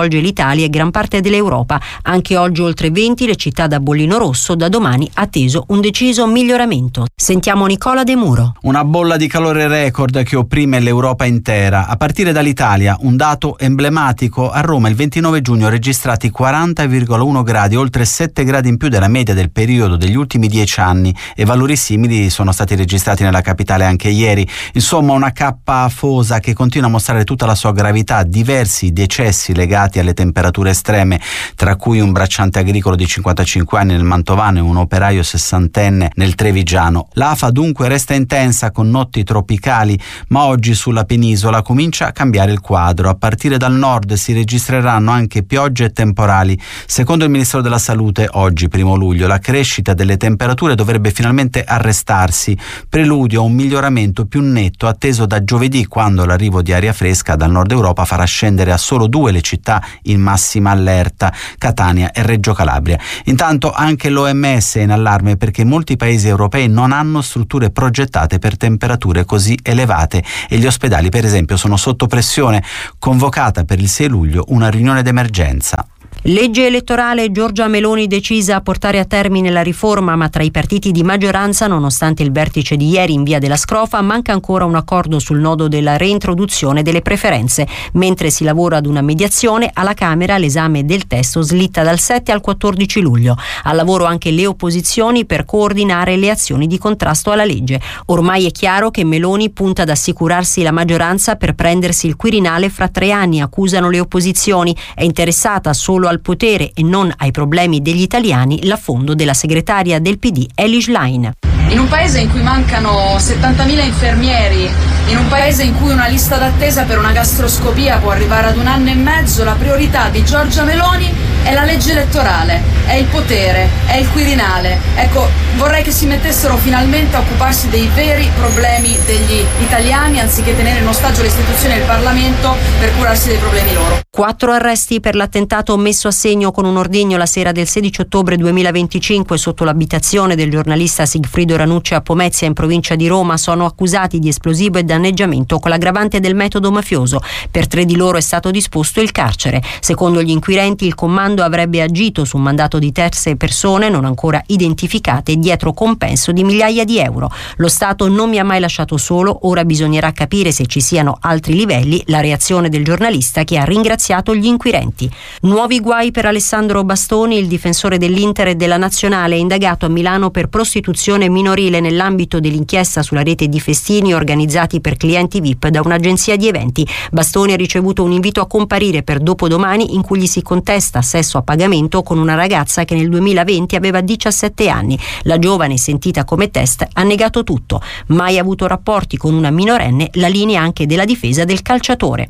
[SPEAKER 4] coinvolge l'Italia e gran parte dell'Europa. Anche oggi oltre venti le città da bollino rosso, da domani atteso un deciso miglioramento. Sentiamo Nicola De Muro.
[SPEAKER 17] Una bolla di calore record che opprime l'Europa intera. A partire dall'Italia, un dato emblematico: a Roma il ventinove giugno registrati quaranta virgola uno gradi, oltre sette gradi in più della media del periodo degli ultimi dieci anni, e valori simili sono stati registrati nella capitale anche ieri. Insomma, una cappa afosa che continua a mostrare tutta la sua gravità, diversi decessi legati alle temperature estreme, tra cui un bracciante agricolo di cinquantacinque anni nel Mantovano e un operaio sessantenne nel Trevigiano. L'afa dunque resta intensa con notti tropicali, ma oggi sulla penisola comincia a cambiare il quadro. A partire dal nord si registreranno anche piogge e temporali. Secondo il Ministero della Salute, oggi primo luglio, la crescita delle temperature dovrebbe finalmente arrestarsi, preludio a un miglioramento più netto atteso da giovedì, quando l'arrivo di aria fresca dal nord Europa farà scendere a solo due le città in massima allerta, Catania e Reggio Calabria. Intanto anche l'O M S è in allarme perché molti paesi europei non hanno strutture progettate per temperature così elevate e gli ospedali, per esempio, sono sotto pressione. Convocata per il sei luglio una riunione d'emergenza.
[SPEAKER 4] Legge elettorale, Giorgia Meloni decisa a portare a termine la riforma, ma tra i partiti di maggioranza, nonostante il vertice di ieri in via della Scrofa, manca ancora un accordo sul nodo della reintroduzione delle preferenze. Mentre si lavora ad una mediazione, alla Camera l'esame del testo slitta dal sette al quattordici luglio. Al lavoro anche le opposizioni per coordinare le azioni di contrasto alla legge. Ormai è chiaro che Meloni punta ad assicurarsi la maggioranza per prendersi il Quirinale fra tre anni, accusano le opposizioni. È interessata solo al potere e non ai problemi degli italiani l'affondo della segretaria del P D Elish Line.
[SPEAKER 18] In un paese in cui mancano settantamila infermieri, in un paese in cui una lista d'attesa per una gastroscopia può arrivare ad un anno e mezzo, la priorità di Giorgia Meloni è la legge elettorale, è il potere, è il Quirinale. Ecco, vorrei che si mettessero finalmente a occuparsi dei veri problemi degli italiani, anziché tenere in ostaggio le istituzioni e il Parlamento per curarsi dei problemi loro.
[SPEAKER 4] Quattro arresti per l'attentato messo a segno con un ordigno la sera del sedici ottobre duemilaventicinque sotto l'abitazione del giornalista Sigfrido Ranucci a Pomezia, in provincia di Roma. Sono accusati di esplosivo e danneggiamento con l'aggravante del metodo mafioso. Per tre di loro è stato disposto il carcere. Secondo gli inquirenti, il comando avrebbe agito su mandato di terze persone non ancora identificate dietro compenso di migliaia di euro. Lo Stato non mi ha mai lasciato solo, ora bisognerà capire se ci siano altri livelli. La reazione del giornalista, che ha ringraziato gli inquirenti. Nuovi guai per Alessandro Bastoni, il difensore dell'Inter e della Nazionale, è indagato a Milano per prostituzione minorile nell'ambito dell'inchiesta sulla rete di festini organizzati per clienti V I P da un'agenzia di eventi. Bastoni ha ricevuto un invito a comparire per dopodomani in cui gli si contesta sesso a pagamento con una ragazza che nel duemilaventi aveva diciassette anni. La giovane, sentita come test, ha negato tutto. Mai avuto rapporti con una minorenne, la linea anche della difesa del calciatore.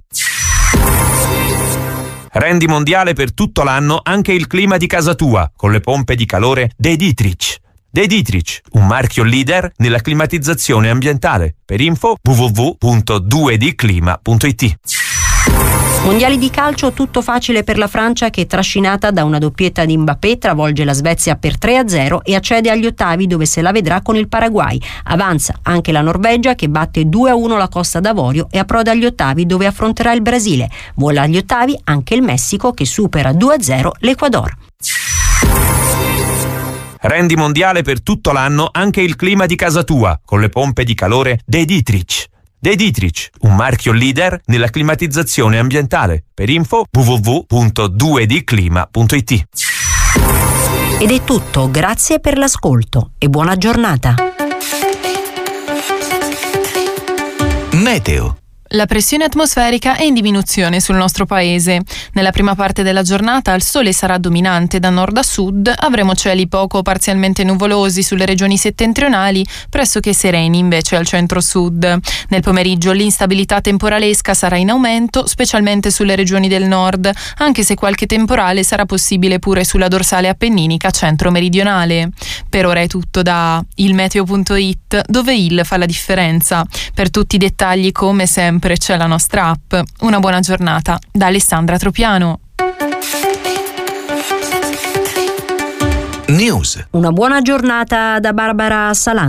[SPEAKER 19] Rendi mondiale per tutto l'anno anche il clima di casa tua con le pompe di calore De Dietrich. De Dietrich, un marchio leader nella climatizzazione ambientale. Per info w w w punto due d clima punto i t.
[SPEAKER 4] Mondiali di calcio, tutto facile per la Francia che, trascinata da una doppietta di Mbappé, travolge la Svezia per tre a zero e accede agli ottavi, dove se la vedrà con il Paraguay. Avanza anche la Norvegia, che batte due a uno la Costa d'Avorio e approda agli ottavi, dove affronterà il Brasile. Vola agli ottavi anche il Messico, che supera due a zero l'Ecuador.
[SPEAKER 19] Rendi mondiale per tutto l'anno anche il clima di casa tua con le pompe di calore De Dietrich. De Dietrich, un marchio leader nella climatizzazione ambientale. Per info w w w punto due d clima punto i t.
[SPEAKER 4] Ed è tutto, grazie per l'ascolto e buona giornata.
[SPEAKER 2] Meteo.
[SPEAKER 3] La pressione atmosferica è in diminuzione sul nostro paese. Nella prima parte della giornata il sole sarà dominante da nord a sud, avremo cieli poco o parzialmente nuvolosi sulle regioni settentrionali, pressoché sereni invece al centro-sud. Nel pomeriggio l'instabilità temporalesca sarà in aumento, specialmente sulle regioni del nord, anche se qualche temporale sarà possibile pure sulla dorsale appenninica centro-meridionale. Per ora è tutto da il meteo punto it, dove il fa la differenza. Per tutti i dettagli, come sempre, c'è la nostra app. Una buona giornata da Alessandra Tropiano.
[SPEAKER 2] News.
[SPEAKER 4] Una buona giornata da Barbara Salandri.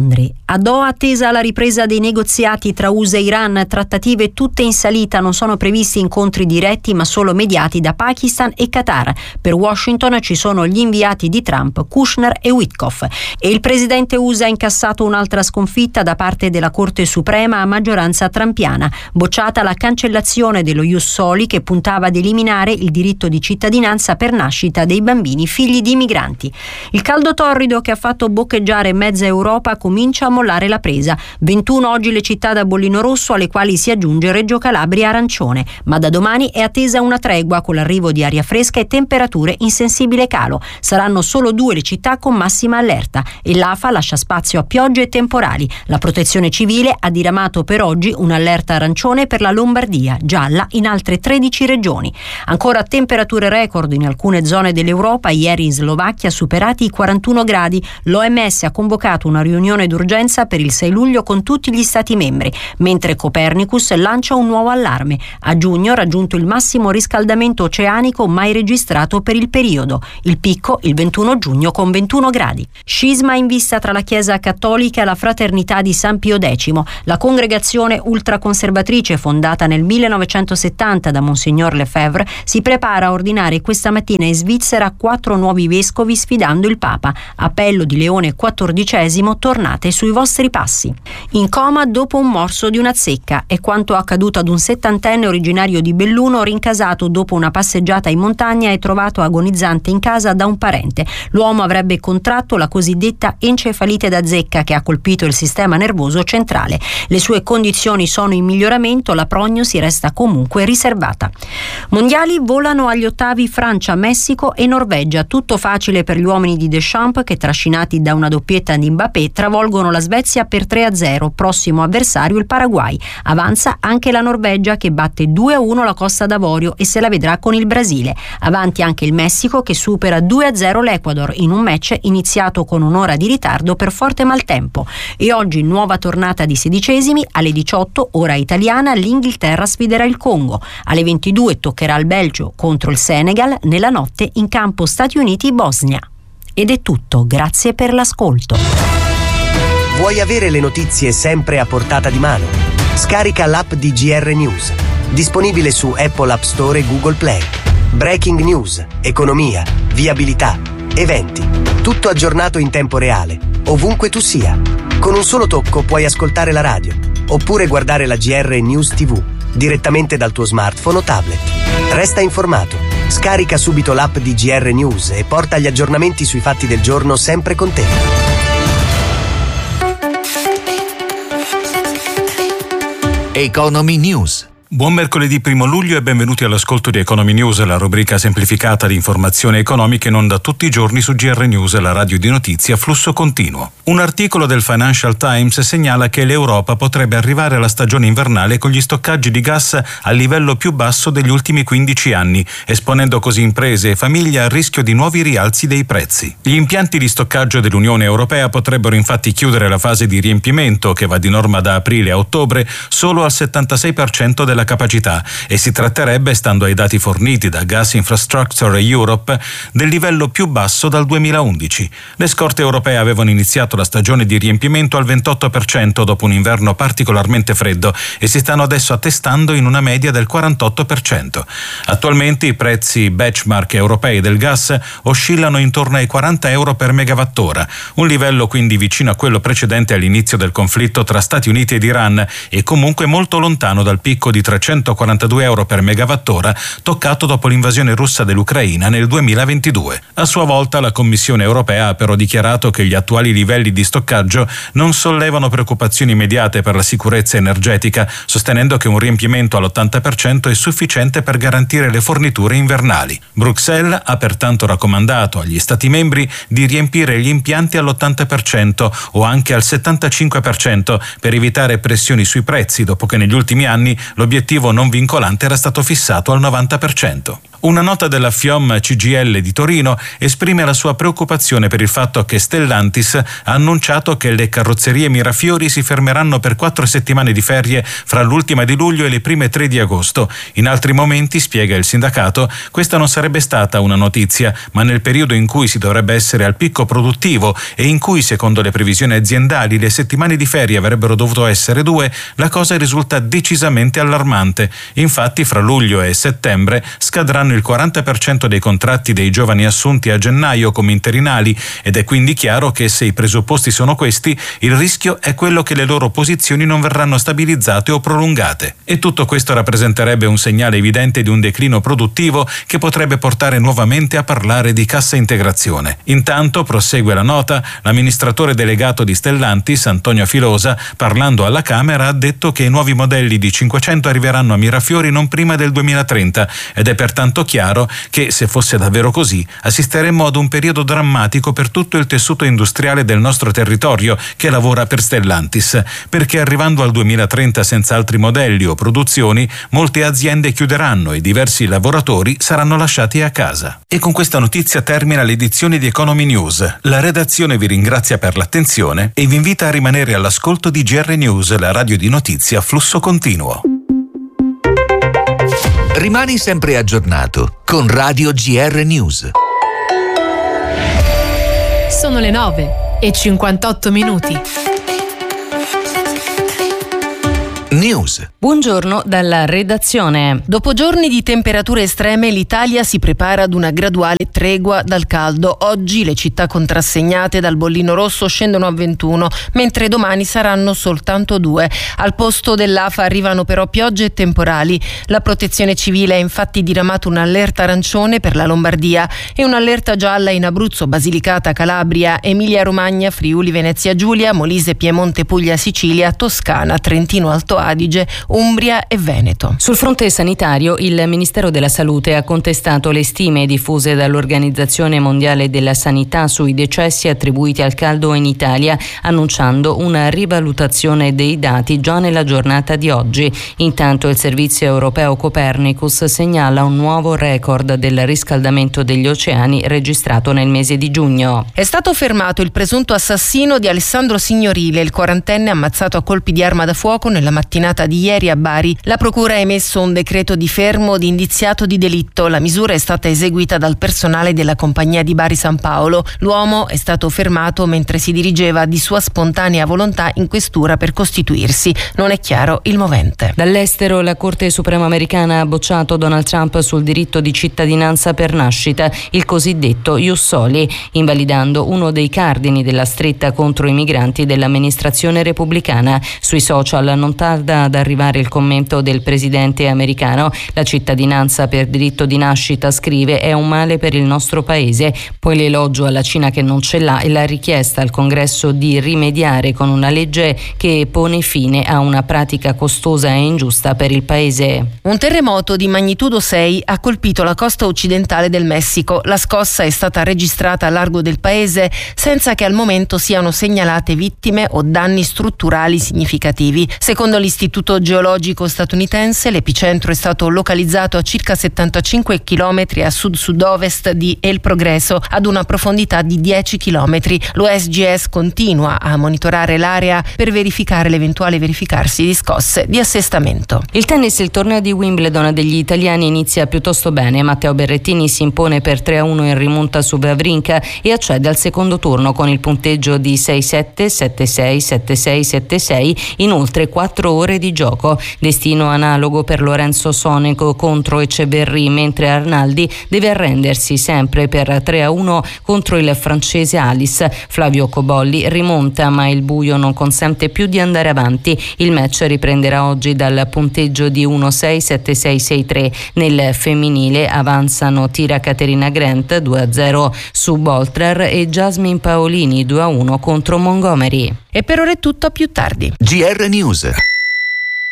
[SPEAKER 4] A Doha, attesa la ripresa dei negoziati tra U S A e Iran, trattative tutte in salita, non sono previsti incontri diretti ma solo mediati da Pakistan e Qatar. Per Washington ci sono gli inviati di Trump, Kushner e Witkoff. E il presidente U S A ha incassato un'altra sconfitta da parte della Corte Suprema a maggioranza trampiana. Bocciata la cancellazione dello Ius Soli che puntava ad eliminare il diritto di cittadinanza per nascita dei bambini figli di migranti. Il caldo torrido che ha fatto boccheggiare mezza Europa comincia a mollare la presa. ventuno oggi le città da bollino rosso, alle quali si aggiunge Reggio Calabria arancione, ma da domani è attesa una tregua con l'arrivo di aria fresca e temperature in sensibile calo. Saranno solo due le città con massima allerta e l'A F A lascia spazio a piogge e temporali. La Protezione Civile ha diramato per oggi un'allerta arancione per la Lombardia, gialla in altre tredici regioni. Ancora temperature record in alcune zone dell'Europa, ieri in Slovacchia superati i quarantuno gradi. L'O M S ha convocato una riunione d'urgenza per il sei luglio con tutti gli stati membri, mentre Copernicus lancia un nuovo allarme. A giugno raggiunto il massimo riscaldamento oceanico mai registrato per il periodo. Il picco il ventuno giugno con ventuno gradi. Scisma in vista tra la Chiesa Cattolica e la Fraternità di San Pio X. La congregazione ultraconservatrice fondata nel millenovecentosettanta da Monsignor Lefebvre si prepara a ordinare questa mattina in Svizzera quattro nuovi vescovi sfidando il Papa. Appello di Leone quattordicesimo: tornate sui vostri passi. In coma dopo un morso di una zecca è quanto accaduto ad un settantenne originario di Belluno rincasato dopo una passeggiata in montagna e trovato agonizzante in casa da un parente. L'uomo avrebbe contratto la cosiddetta encefalite da zecca che ha colpito il sistema nervoso centrale. Le sue condizioni sono in miglioramento, la prognosi resta comunque riservata. Mondiali volano agli ottavi Francia, Messico e Norvegia. Tutto facile per gli uomini di Deschamps che, trascinati da una doppietta di Mbappé, travolgono la Svezia per tre a zero, prossimo avversario il Paraguay. Avanza anche la Norvegia che batte due a uno la Costa d'Avorio e se la vedrà con il Brasile. Avanti anche il Messico che supera due a zero l'Ecuador in un match iniziato con un'ora di ritardo per forte maltempo. E oggi nuova tornata di sedicesimi, alle diciotto ora italiana l'Inghilterra sfiderà il Congo. Alle ventidue toccherà il Belgio contro il Senegal, nella notte in campo Stati Uniti-Bosnia. Ed è tutto, grazie per l'ascolto.
[SPEAKER 20] Vuoi avere le notizie sempre a portata di mano? Scarica l'app di G R News, disponibile su Apple App Store e Google Play. Breaking news, economia, viabilità, eventi, tutto aggiornato in tempo reale, ovunque tu sia. Con un solo tocco puoi ascoltare la radio, oppure guardare la G R News tivù, direttamente dal tuo smartphone o tablet. Resta informato, scarica subito l'app di G R News e porta gli aggiornamenti sui fatti del giorno sempre con te.
[SPEAKER 2] Economy News.
[SPEAKER 21] Buon mercoledì primo luglio e benvenuti all'ascolto di Economy News, la rubrica semplificata di informazioni economiche in onda tutti i giorni su G R News, la radio di notizie a flusso continuo. Un articolo del Financial Times segnala che l'Europa potrebbe arrivare alla stagione invernale con gli stoccaggi di gas al livello più basso degli ultimi quindici anni, esponendo così imprese e famiglie al rischio di nuovi rialzi dei prezzi. Gli impianti di stoccaggio dell'Unione Europea potrebbero infatti chiudere la fase di riempimento, che va di norma da aprile a ottobre, solo al settantasei per cento della capacità, e si tratterebbe, stando ai dati forniti da Gas Infrastructure Europe, del livello più basso dal duemilaundici. Le scorte europee avevano iniziato la stagione di riempimento al ventotto per cento dopo un inverno particolarmente freddo e si stanno adesso attestando in una media del quarantotto per cento. Attualmente i prezzi benchmark europei del gas oscillano intorno ai quaranta euro per megawattora, un livello quindi vicino a quello precedente all'inizio del conflitto tra Stati Uniti ed Iran e comunque molto lontano dal picco di trecentoquarantadue euro per megawattora toccato dopo l'invasione russa dell'Ucraina nel duemilaventidue. A sua volta la Commissione europea ha però dichiarato che gli attuali livelli di stoccaggio non sollevano preoccupazioni immediate per la sicurezza energetica, sostenendo che un riempimento all'ottanta per cento è sufficiente per garantire le forniture invernali. Bruxelles ha pertanto raccomandato agli Stati membri di riempire gli impianti all'ottanta per cento o anche al settantacinque per cento per evitare pressioni sui prezzi, dopo che negli ultimi anni l'obiettivo l'obiettivo non vincolante era stato fissato al novanta per cento. Una nota della FIOM C G I L di Torino esprime la sua preoccupazione per il fatto che Stellantis ha annunciato che le carrozzerie Mirafiori si fermeranno per quattro settimane di ferie fra l'ultima di luglio e le prime tre di agosto. In altri momenti, spiega il sindacato, questa non sarebbe stata una notizia, ma nel periodo in cui si dovrebbe essere al picco produttivo e in cui, secondo le previsioni aziendali, le settimane di ferie avrebbero dovuto essere due, la cosa risulta decisamente allarmante. Infatti, fra luglio e settembre scadranno il quaranta per cento dei contratti dei giovani assunti a gennaio come interinali ed è quindi chiaro che se i presupposti sono questi, il rischio è quello che le loro posizioni non verranno stabilizzate o prolungate. E tutto questo rappresenterebbe un segnale evidente di un declino produttivo che potrebbe portare nuovamente a parlare di cassa integrazione. Intanto, prosegue la nota, l'amministratore delegato di Stellantis, Antonio Filosa, parlando alla Camera, ha detto che i nuovi modelli di cinquecento arriveranno a Mirafiori non prima del duemilatrenta ed è pertanto chiaro che, se fosse davvero così, assisteremmo ad un periodo drammatico per tutto il tessuto industriale del nostro territorio che lavora per Stellantis, perché arrivando al duemilatrenta senza altri modelli o produzioni, molte aziende chiuderanno e diversi lavoratori saranno lasciati a casa. E con questa notizia termina l'edizione di Economy News. La redazione vi ringrazia per l'attenzione e vi invita a rimanere all'ascolto di G R News, la radio di notizie a flusso continuo.
[SPEAKER 2] Rimani sempre aggiornato con Radio G R News.
[SPEAKER 12] Sono le nove e cinquantotto minuti.
[SPEAKER 2] News.
[SPEAKER 8] Buongiorno dalla redazione.
[SPEAKER 7] Dopo giorni di temperature estreme, l'Italia si prepara ad una graduale tregua dal caldo. Oggi le città contrassegnate dal bollino rosso scendono a ventuno, mentre domani saranno soltanto due. Al posto dell'A F A arrivano però piogge e temporali. La Protezione Civile ha infatti diramato un'allerta arancione per la Lombardia e un'allerta gialla in Abruzzo, Basilicata, Calabria, Emilia-Romagna, Friuli, Venezia Giulia, Molise, Piemonte, Puglia, Sicilia, Toscana, Trentino Alto Adige, Umbria e Veneto.
[SPEAKER 8] Sul fronte sanitario, il Ministero della Salute ha contestato le stime diffuse dall'Organizzazione Mondiale della Sanità sui decessi attribuiti al caldo in Italia, annunciando una rivalutazione dei dati già nella giornata di oggi. Intanto il servizio europeo Copernicus segnala un nuovo record del riscaldamento degli oceani registrato nel mese di giugno.
[SPEAKER 7] È stato fermato il presunto assassino di Alessandro Signorile, il quarantenne ammazzato a colpi di arma da fuoco nella mattinata di ieri a Bari. La procura ha emesso un decreto di fermo di indiziato di delitto. La misura è stata eseguita dal personale della compagnia di Bari San Paolo. L'uomo è stato fermato mentre si dirigeva di sua spontanea volontà in questura per costituirsi. Non è chiaro il movente.
[SPEAKER 8] Dall'estero, la Corte Suprema americana ha bocciato Donald Trump sul diritto di cittadinanza per nascita, il cosiddetto Ius Soli, invalidando uno dei cardini della stretta contro i migranti dell'amministrazione repubblicana. Sui social non tarda ad arrivare il commento del presidente americano. La cittadinanza per diritto di nascita, scrive, è un male per il nostro paese. Poi l'elogio alla Cina che non ce l'ha e la richiesta al Congresso di rimediare con una legge che pone fine a una pratica costosa e ingiusta per il paese.
[SPEAKER 7] Un terremoto di magnitudo sei ha colpito la costa occidentale del Messico. La scossa è stata registrata a largo del paese senza che al momento siano segnalate vittime o danni strutturali significativi. Secondo l'Istituto Geologico statunitense, l'epicentro è stato localizzato a circa settantacinque chilometri a sud-sud-ovest di El Progreso, ad una profondità di dieci chilometri. L'O S G S continua a monitorare l'area per verificare l'eventuale verificarsi di scosse di assestamento.
[SPEAKER 8] Il tennis, il torneo di Wimbledon degli italiani inizia piuttosto bene. Matteo Berrettini si impone per tre a uno in rimonta su Wawrinka e accede al secondo turno con il punteggio di sei sette, sette sei, sette sei, sette sei in oltre quattro ore di gioco. Destino analogo per Lorenzo Sonego contro Eceverri, mentre Arnaldi deve arrendersi sempre per tre a uno contro il francese Alice. Flavio Cobolli rimonta, ma il buio non consente più di andare avanti. Il match riprenderà oggi dal punteggio di uno sei, sette sei, sei tre. Nel femminile avanzano Tira Caterina Grant due a zero su Boltrer e Jasmine Paolini due a uno contro Montgomery.
[SPEAKER 7] E per ora è tutto, a più tardi.
[SPEAKER 2] G R News.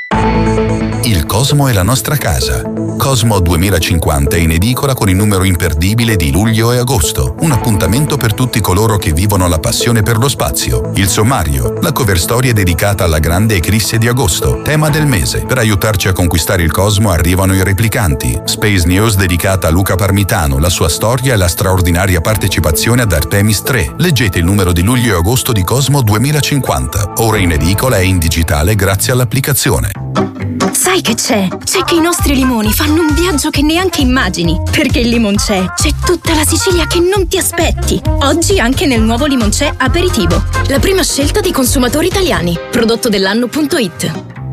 [SPEAKER 9] Il Cosmo è la nostra casa. Cosmo duemilacinquanta è in edicola con il numero imperdibile di luglio e agosto. Un appuntamento per tutti coloro che vivono la passione per lo spazio. Il sommario, la cover storia dedicata alla grande eclisse di agosto, tema del mese. Per aiutarci a conquistare il Cosmo arrivano i replicanti. Space News dedicata a Luca Parmitano, la sua storia e la straordinaria partecipazione ad Artemis tre. Leggete il numero di luglio e agosto di Cosmo duemilacinquanta. Ora in edicola e in digitale grazie all'applicazione.
[SPEAKER 6] Sai che c'è? C'è che i nostri limoni fanno un viaggio che neanche immagini. Perché il Limonc'è c'è tutta la Sicilia che non ti aspetti. Oggi anche nel nuovo Limonc'è Aperitivo. La prima scelta dei consumatori italiani. Prodotto dell'anno punto it.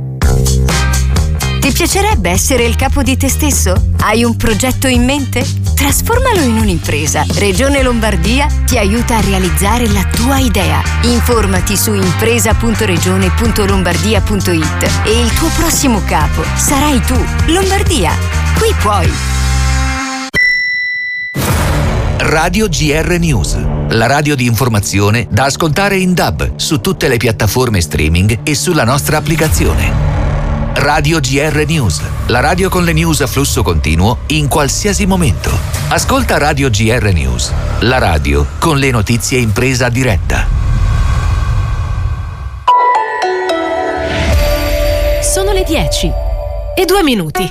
[SPEAKER 22] Ti piacerebbe essere il capo di te stesso? Hai un progetto in mente? Trasformalo in un'impresa. Regione Lombardia ti aiuta a realizzare la tua idea. Informati su impresa punto regione punto lombardia punto it e il tuo prossimo capo sarai tu. Lombardia, qui puoi.
[SPEAKER 2] Radio G R News, la radio di informazione da ascoltare in D A B su tutte le piattaforme streaming e sulla nostra applicazione. Radio G R News, la radio con le news a flusso continuo in qualsiasi momento. Ascolta Radio G R News, la radio con le notizie in presa diretta.
[SPEAKER 12] Sono le dieci e due minuti.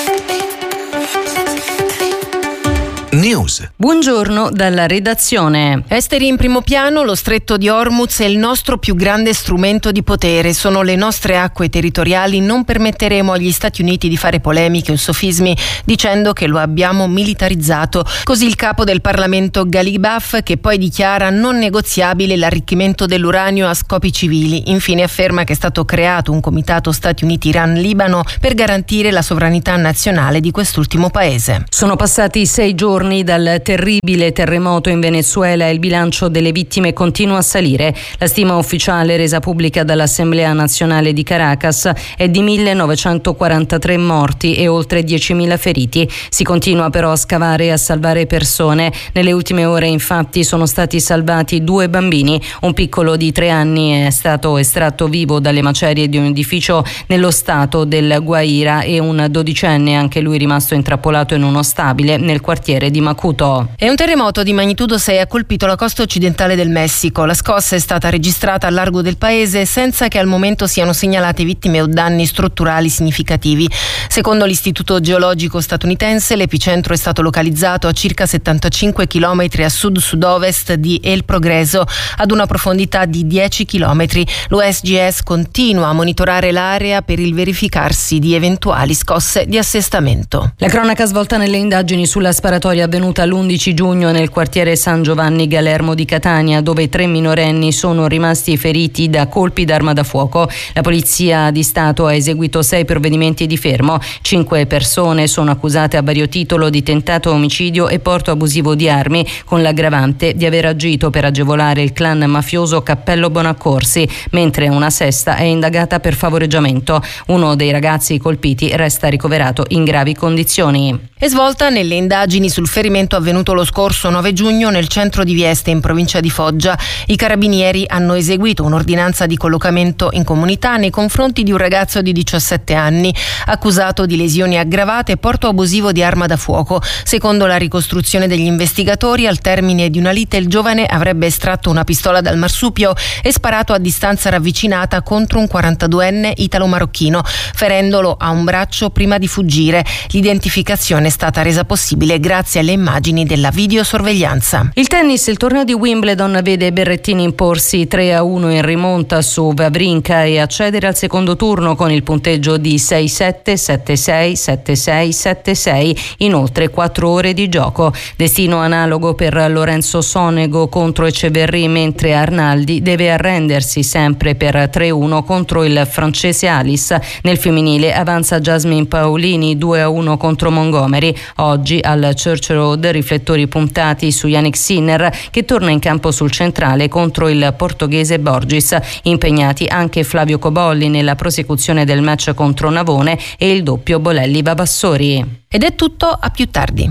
[SPEAKER 2] News.
[SPEAKER 8] Buongiorno dalla redazione.
[SPEAKER 7] Esteri in primo piano, lo stretto di Hormuz è il nostro più grande strumento di potere. Sono le nostre acque territoriali. Non permetteremo agli Stati Uniti di fare polemiche o sofismi dicendo che lo abbiamo militarizzato. Così il capo del Parlamento Ghalibaf, che poi dichiara non negoziabile l'arricchimento dell'uranio a scopi civili. Infine afferma che è stato creato un comitato Stati Uniti-Iran-Libano per garantire la sovranità nazionale di quest'ultimo paese.
[SPEAKER 8] Sono passati sei giorni dal terribile terremoto in Venezuela e il bilancio delle vittime continua a salire. La stima ufficiale resa pubblica dall'Assemblea Nazionale di Caracas è di millenovecentoquarantatré morti e oltre diecimila feriti. Si continua però a scavare e a salvare persone. Nelle ultime ore infatti sono stati salvati due bambini. Un piccolo di tre anni è stato estratto vivo dalle macerie di un edificio nello stato del Guaira e un dodicenne, anche lui rimasto intrappolato in uno stabile nel quartiere di Macuto.
[SPEAKER 7] E un terremoto di magnitudo sei ha colpito la costa occidentale del Messico. La scossa è stata registrata al largo del paese senza che al momento siano segnalate vittime o danni strutturali significativi. Secondo l'Istituto Geologico statunitense, l'epicentro è stato localizzato a circa settantacinque chilometri a sud-sud-ovest di El Progreso, ad una profondità di dieci chilometri. L'U S G S continua a monitorare l'area per il verificarsi di eventuali scosse di assestamento.
[SPEAKER 8] La cronaca svolta nelle indagini sulla sparatoria avvenuta l'undici giugno nel quartiere San Giovanni Galermo di Catania, dove tre minorenni sono rimasti feriti da colpi d'arma da fuoco. La Polizia di Stato ha eseguito sei provvedimenti di fermo. Cinque persone sono accusate a vario titolo di tentato omicidio e porto abusivo di armi, con l'aggravante di aver agito per agevolare il clan mafioso Cappello Bonaccorsi, mentre una sesta è indagata per favoreggiamento. Uno dei ragazzi colpiti resta ricoverato in gravi condizioni.
[SPEAKER 7] È svolta nelle indagini sul ferimento avvenuto lo scorso nove giugno nel centro di Vieste, in provincia di Foggia. I carabinieri hanno eseguito un'ordinanza di collocamento in comunità nei confronti di un ragazzo di diciassette anni, accusato di lesioni aggravate e porto abusivo di arma da fuoco. Secondo la ricostruzione degli investigatori, al termine di una lite il giovane avrebbe estratto una pistola dal marsupio e sparato a distanza ravvicinata contro un quarantaduenne italo-marocchino, ferendolo a un braccio prima di fuggire. L'identificazione è stata resa possibile grazie alle immagini della videosorveglianza.
[SPEAKER 8] Il tennis, il torneo di Wimbledon vede Berrettini imporsi tre a uno in rimonta su Wawrinka e accedere al secondo turno con il punteggio di sei sette, sette sei, sette sei, sette sei in oltre quattro ore di gioco. Destino analogo per Lorenzo Sonego contro Eceverri, mentre Arnaldi deve arrendersi sempre per tre a uno contro il francese Alice. Nel femminile avanza Jasmine Paolini due a uno contro Montgomery. Oggi al Church Road riflettori puntati su Yannick Sinner, che torna in campo sul centrale contro il portoghese Borges. Impegnati anche Flavio Cobolli nella prosecuzione del match contro Navone e il doppio Bolelli-Vavassori.
[SPEAKER 7] Ed è tutto, a più tardi.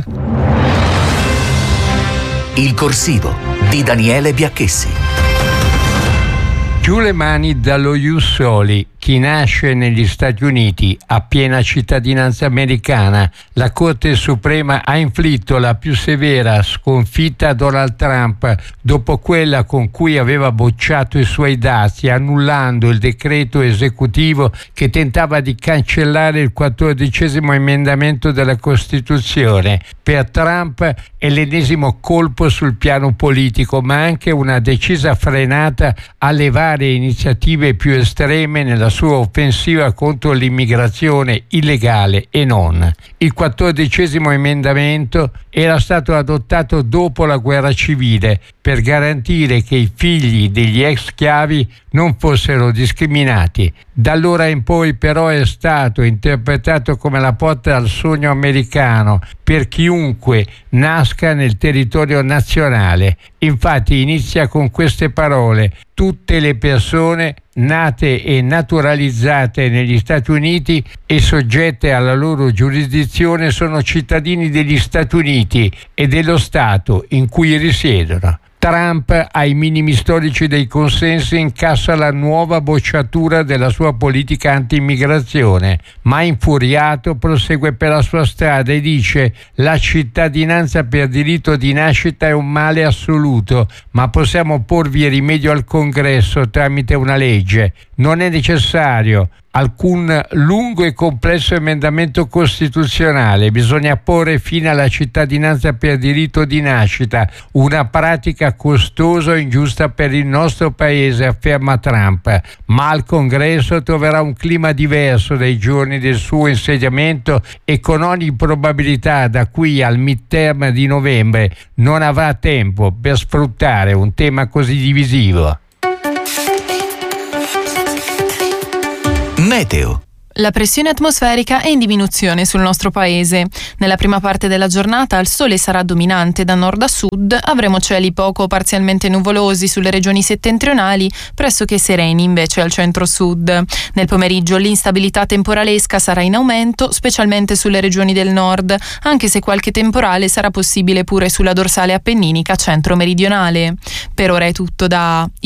[SPEAKER 2] Il corsivo di Daniele Biacchessi.
[SPEAKER 15] Giù le mani dallo Ius Soli. chi nasce negli Stati Uniti ha piena cittadinanza americana. La Corte Suprema ha inflitto la più severa sconfitta a Donald Trump dopo quella con cui aveva bocciato i suoi dazi, annullando il decreto esecutivo che tentava di cancellare il quattordicesimo emendamento della Costituzione. Per Trump è l'ennesimo colpo sul piano politico, ma anche una decisa frenata alle varie iniziative più estreme nella sua offensiva contro l'immigrazione illegale e non. Il quattordicesimo emendamento era stato adottato dopo la guerra civile per garantire che i figli degli ex schiavi non fossero discriminati. Da allora in poi però è stato interpretato come la porta al sogno americano per chiunque nasca nel territorio nazionale. Infatti inizia con queste parole: tutte le persone nate e naturalizzate negli Stati Uniti e soggette alla loro giurisdizione sono cittadini degli Stati Uniti e dello Stato in cui risiedono. Trump, ai minimi storici dei consensi, incassa la nuova bocciatura della sua politica anti-immigrazione, ma infuriato prosegue per la sua strada e dice: la cittadinanza per diritto di nascita è un male assoluto, ma possiamo porvi rimedio al Congresso tramite una legge. Non è necessario alcun lungo e complesso emendamento costituzionale, bisogna porre fine alla cittadinanza per diritto di nascita, una pratica costosa e ingiusta per il nostro paese, afferma Trump, ma al Congresso troverà un clima diverso dai giorni del suo insediamento e con ogni probabilità da qui al midterm di novembre non avrà tempo per sfruttare un tema così divisivo.
[SPEAKER 2] Meteo.
[SPEAKER 3] La pressione atmosferica è in diminuzione sul nostro paese. Nella prima parte della giornata il sole sarà dominante da nord a sud, avremo cieli poco o parzialmente nuvolosi sulle regioni settentrionali, pressoché sereni invece al centro-sud. Nel pomeriggio l'instabilità temporalesca sarà in aumento, specialmente sulle regioni del nord, anche se qualche temporale sarà possibile pure sulla dorsale appenninica centro-meridionale. Per ora è tutto da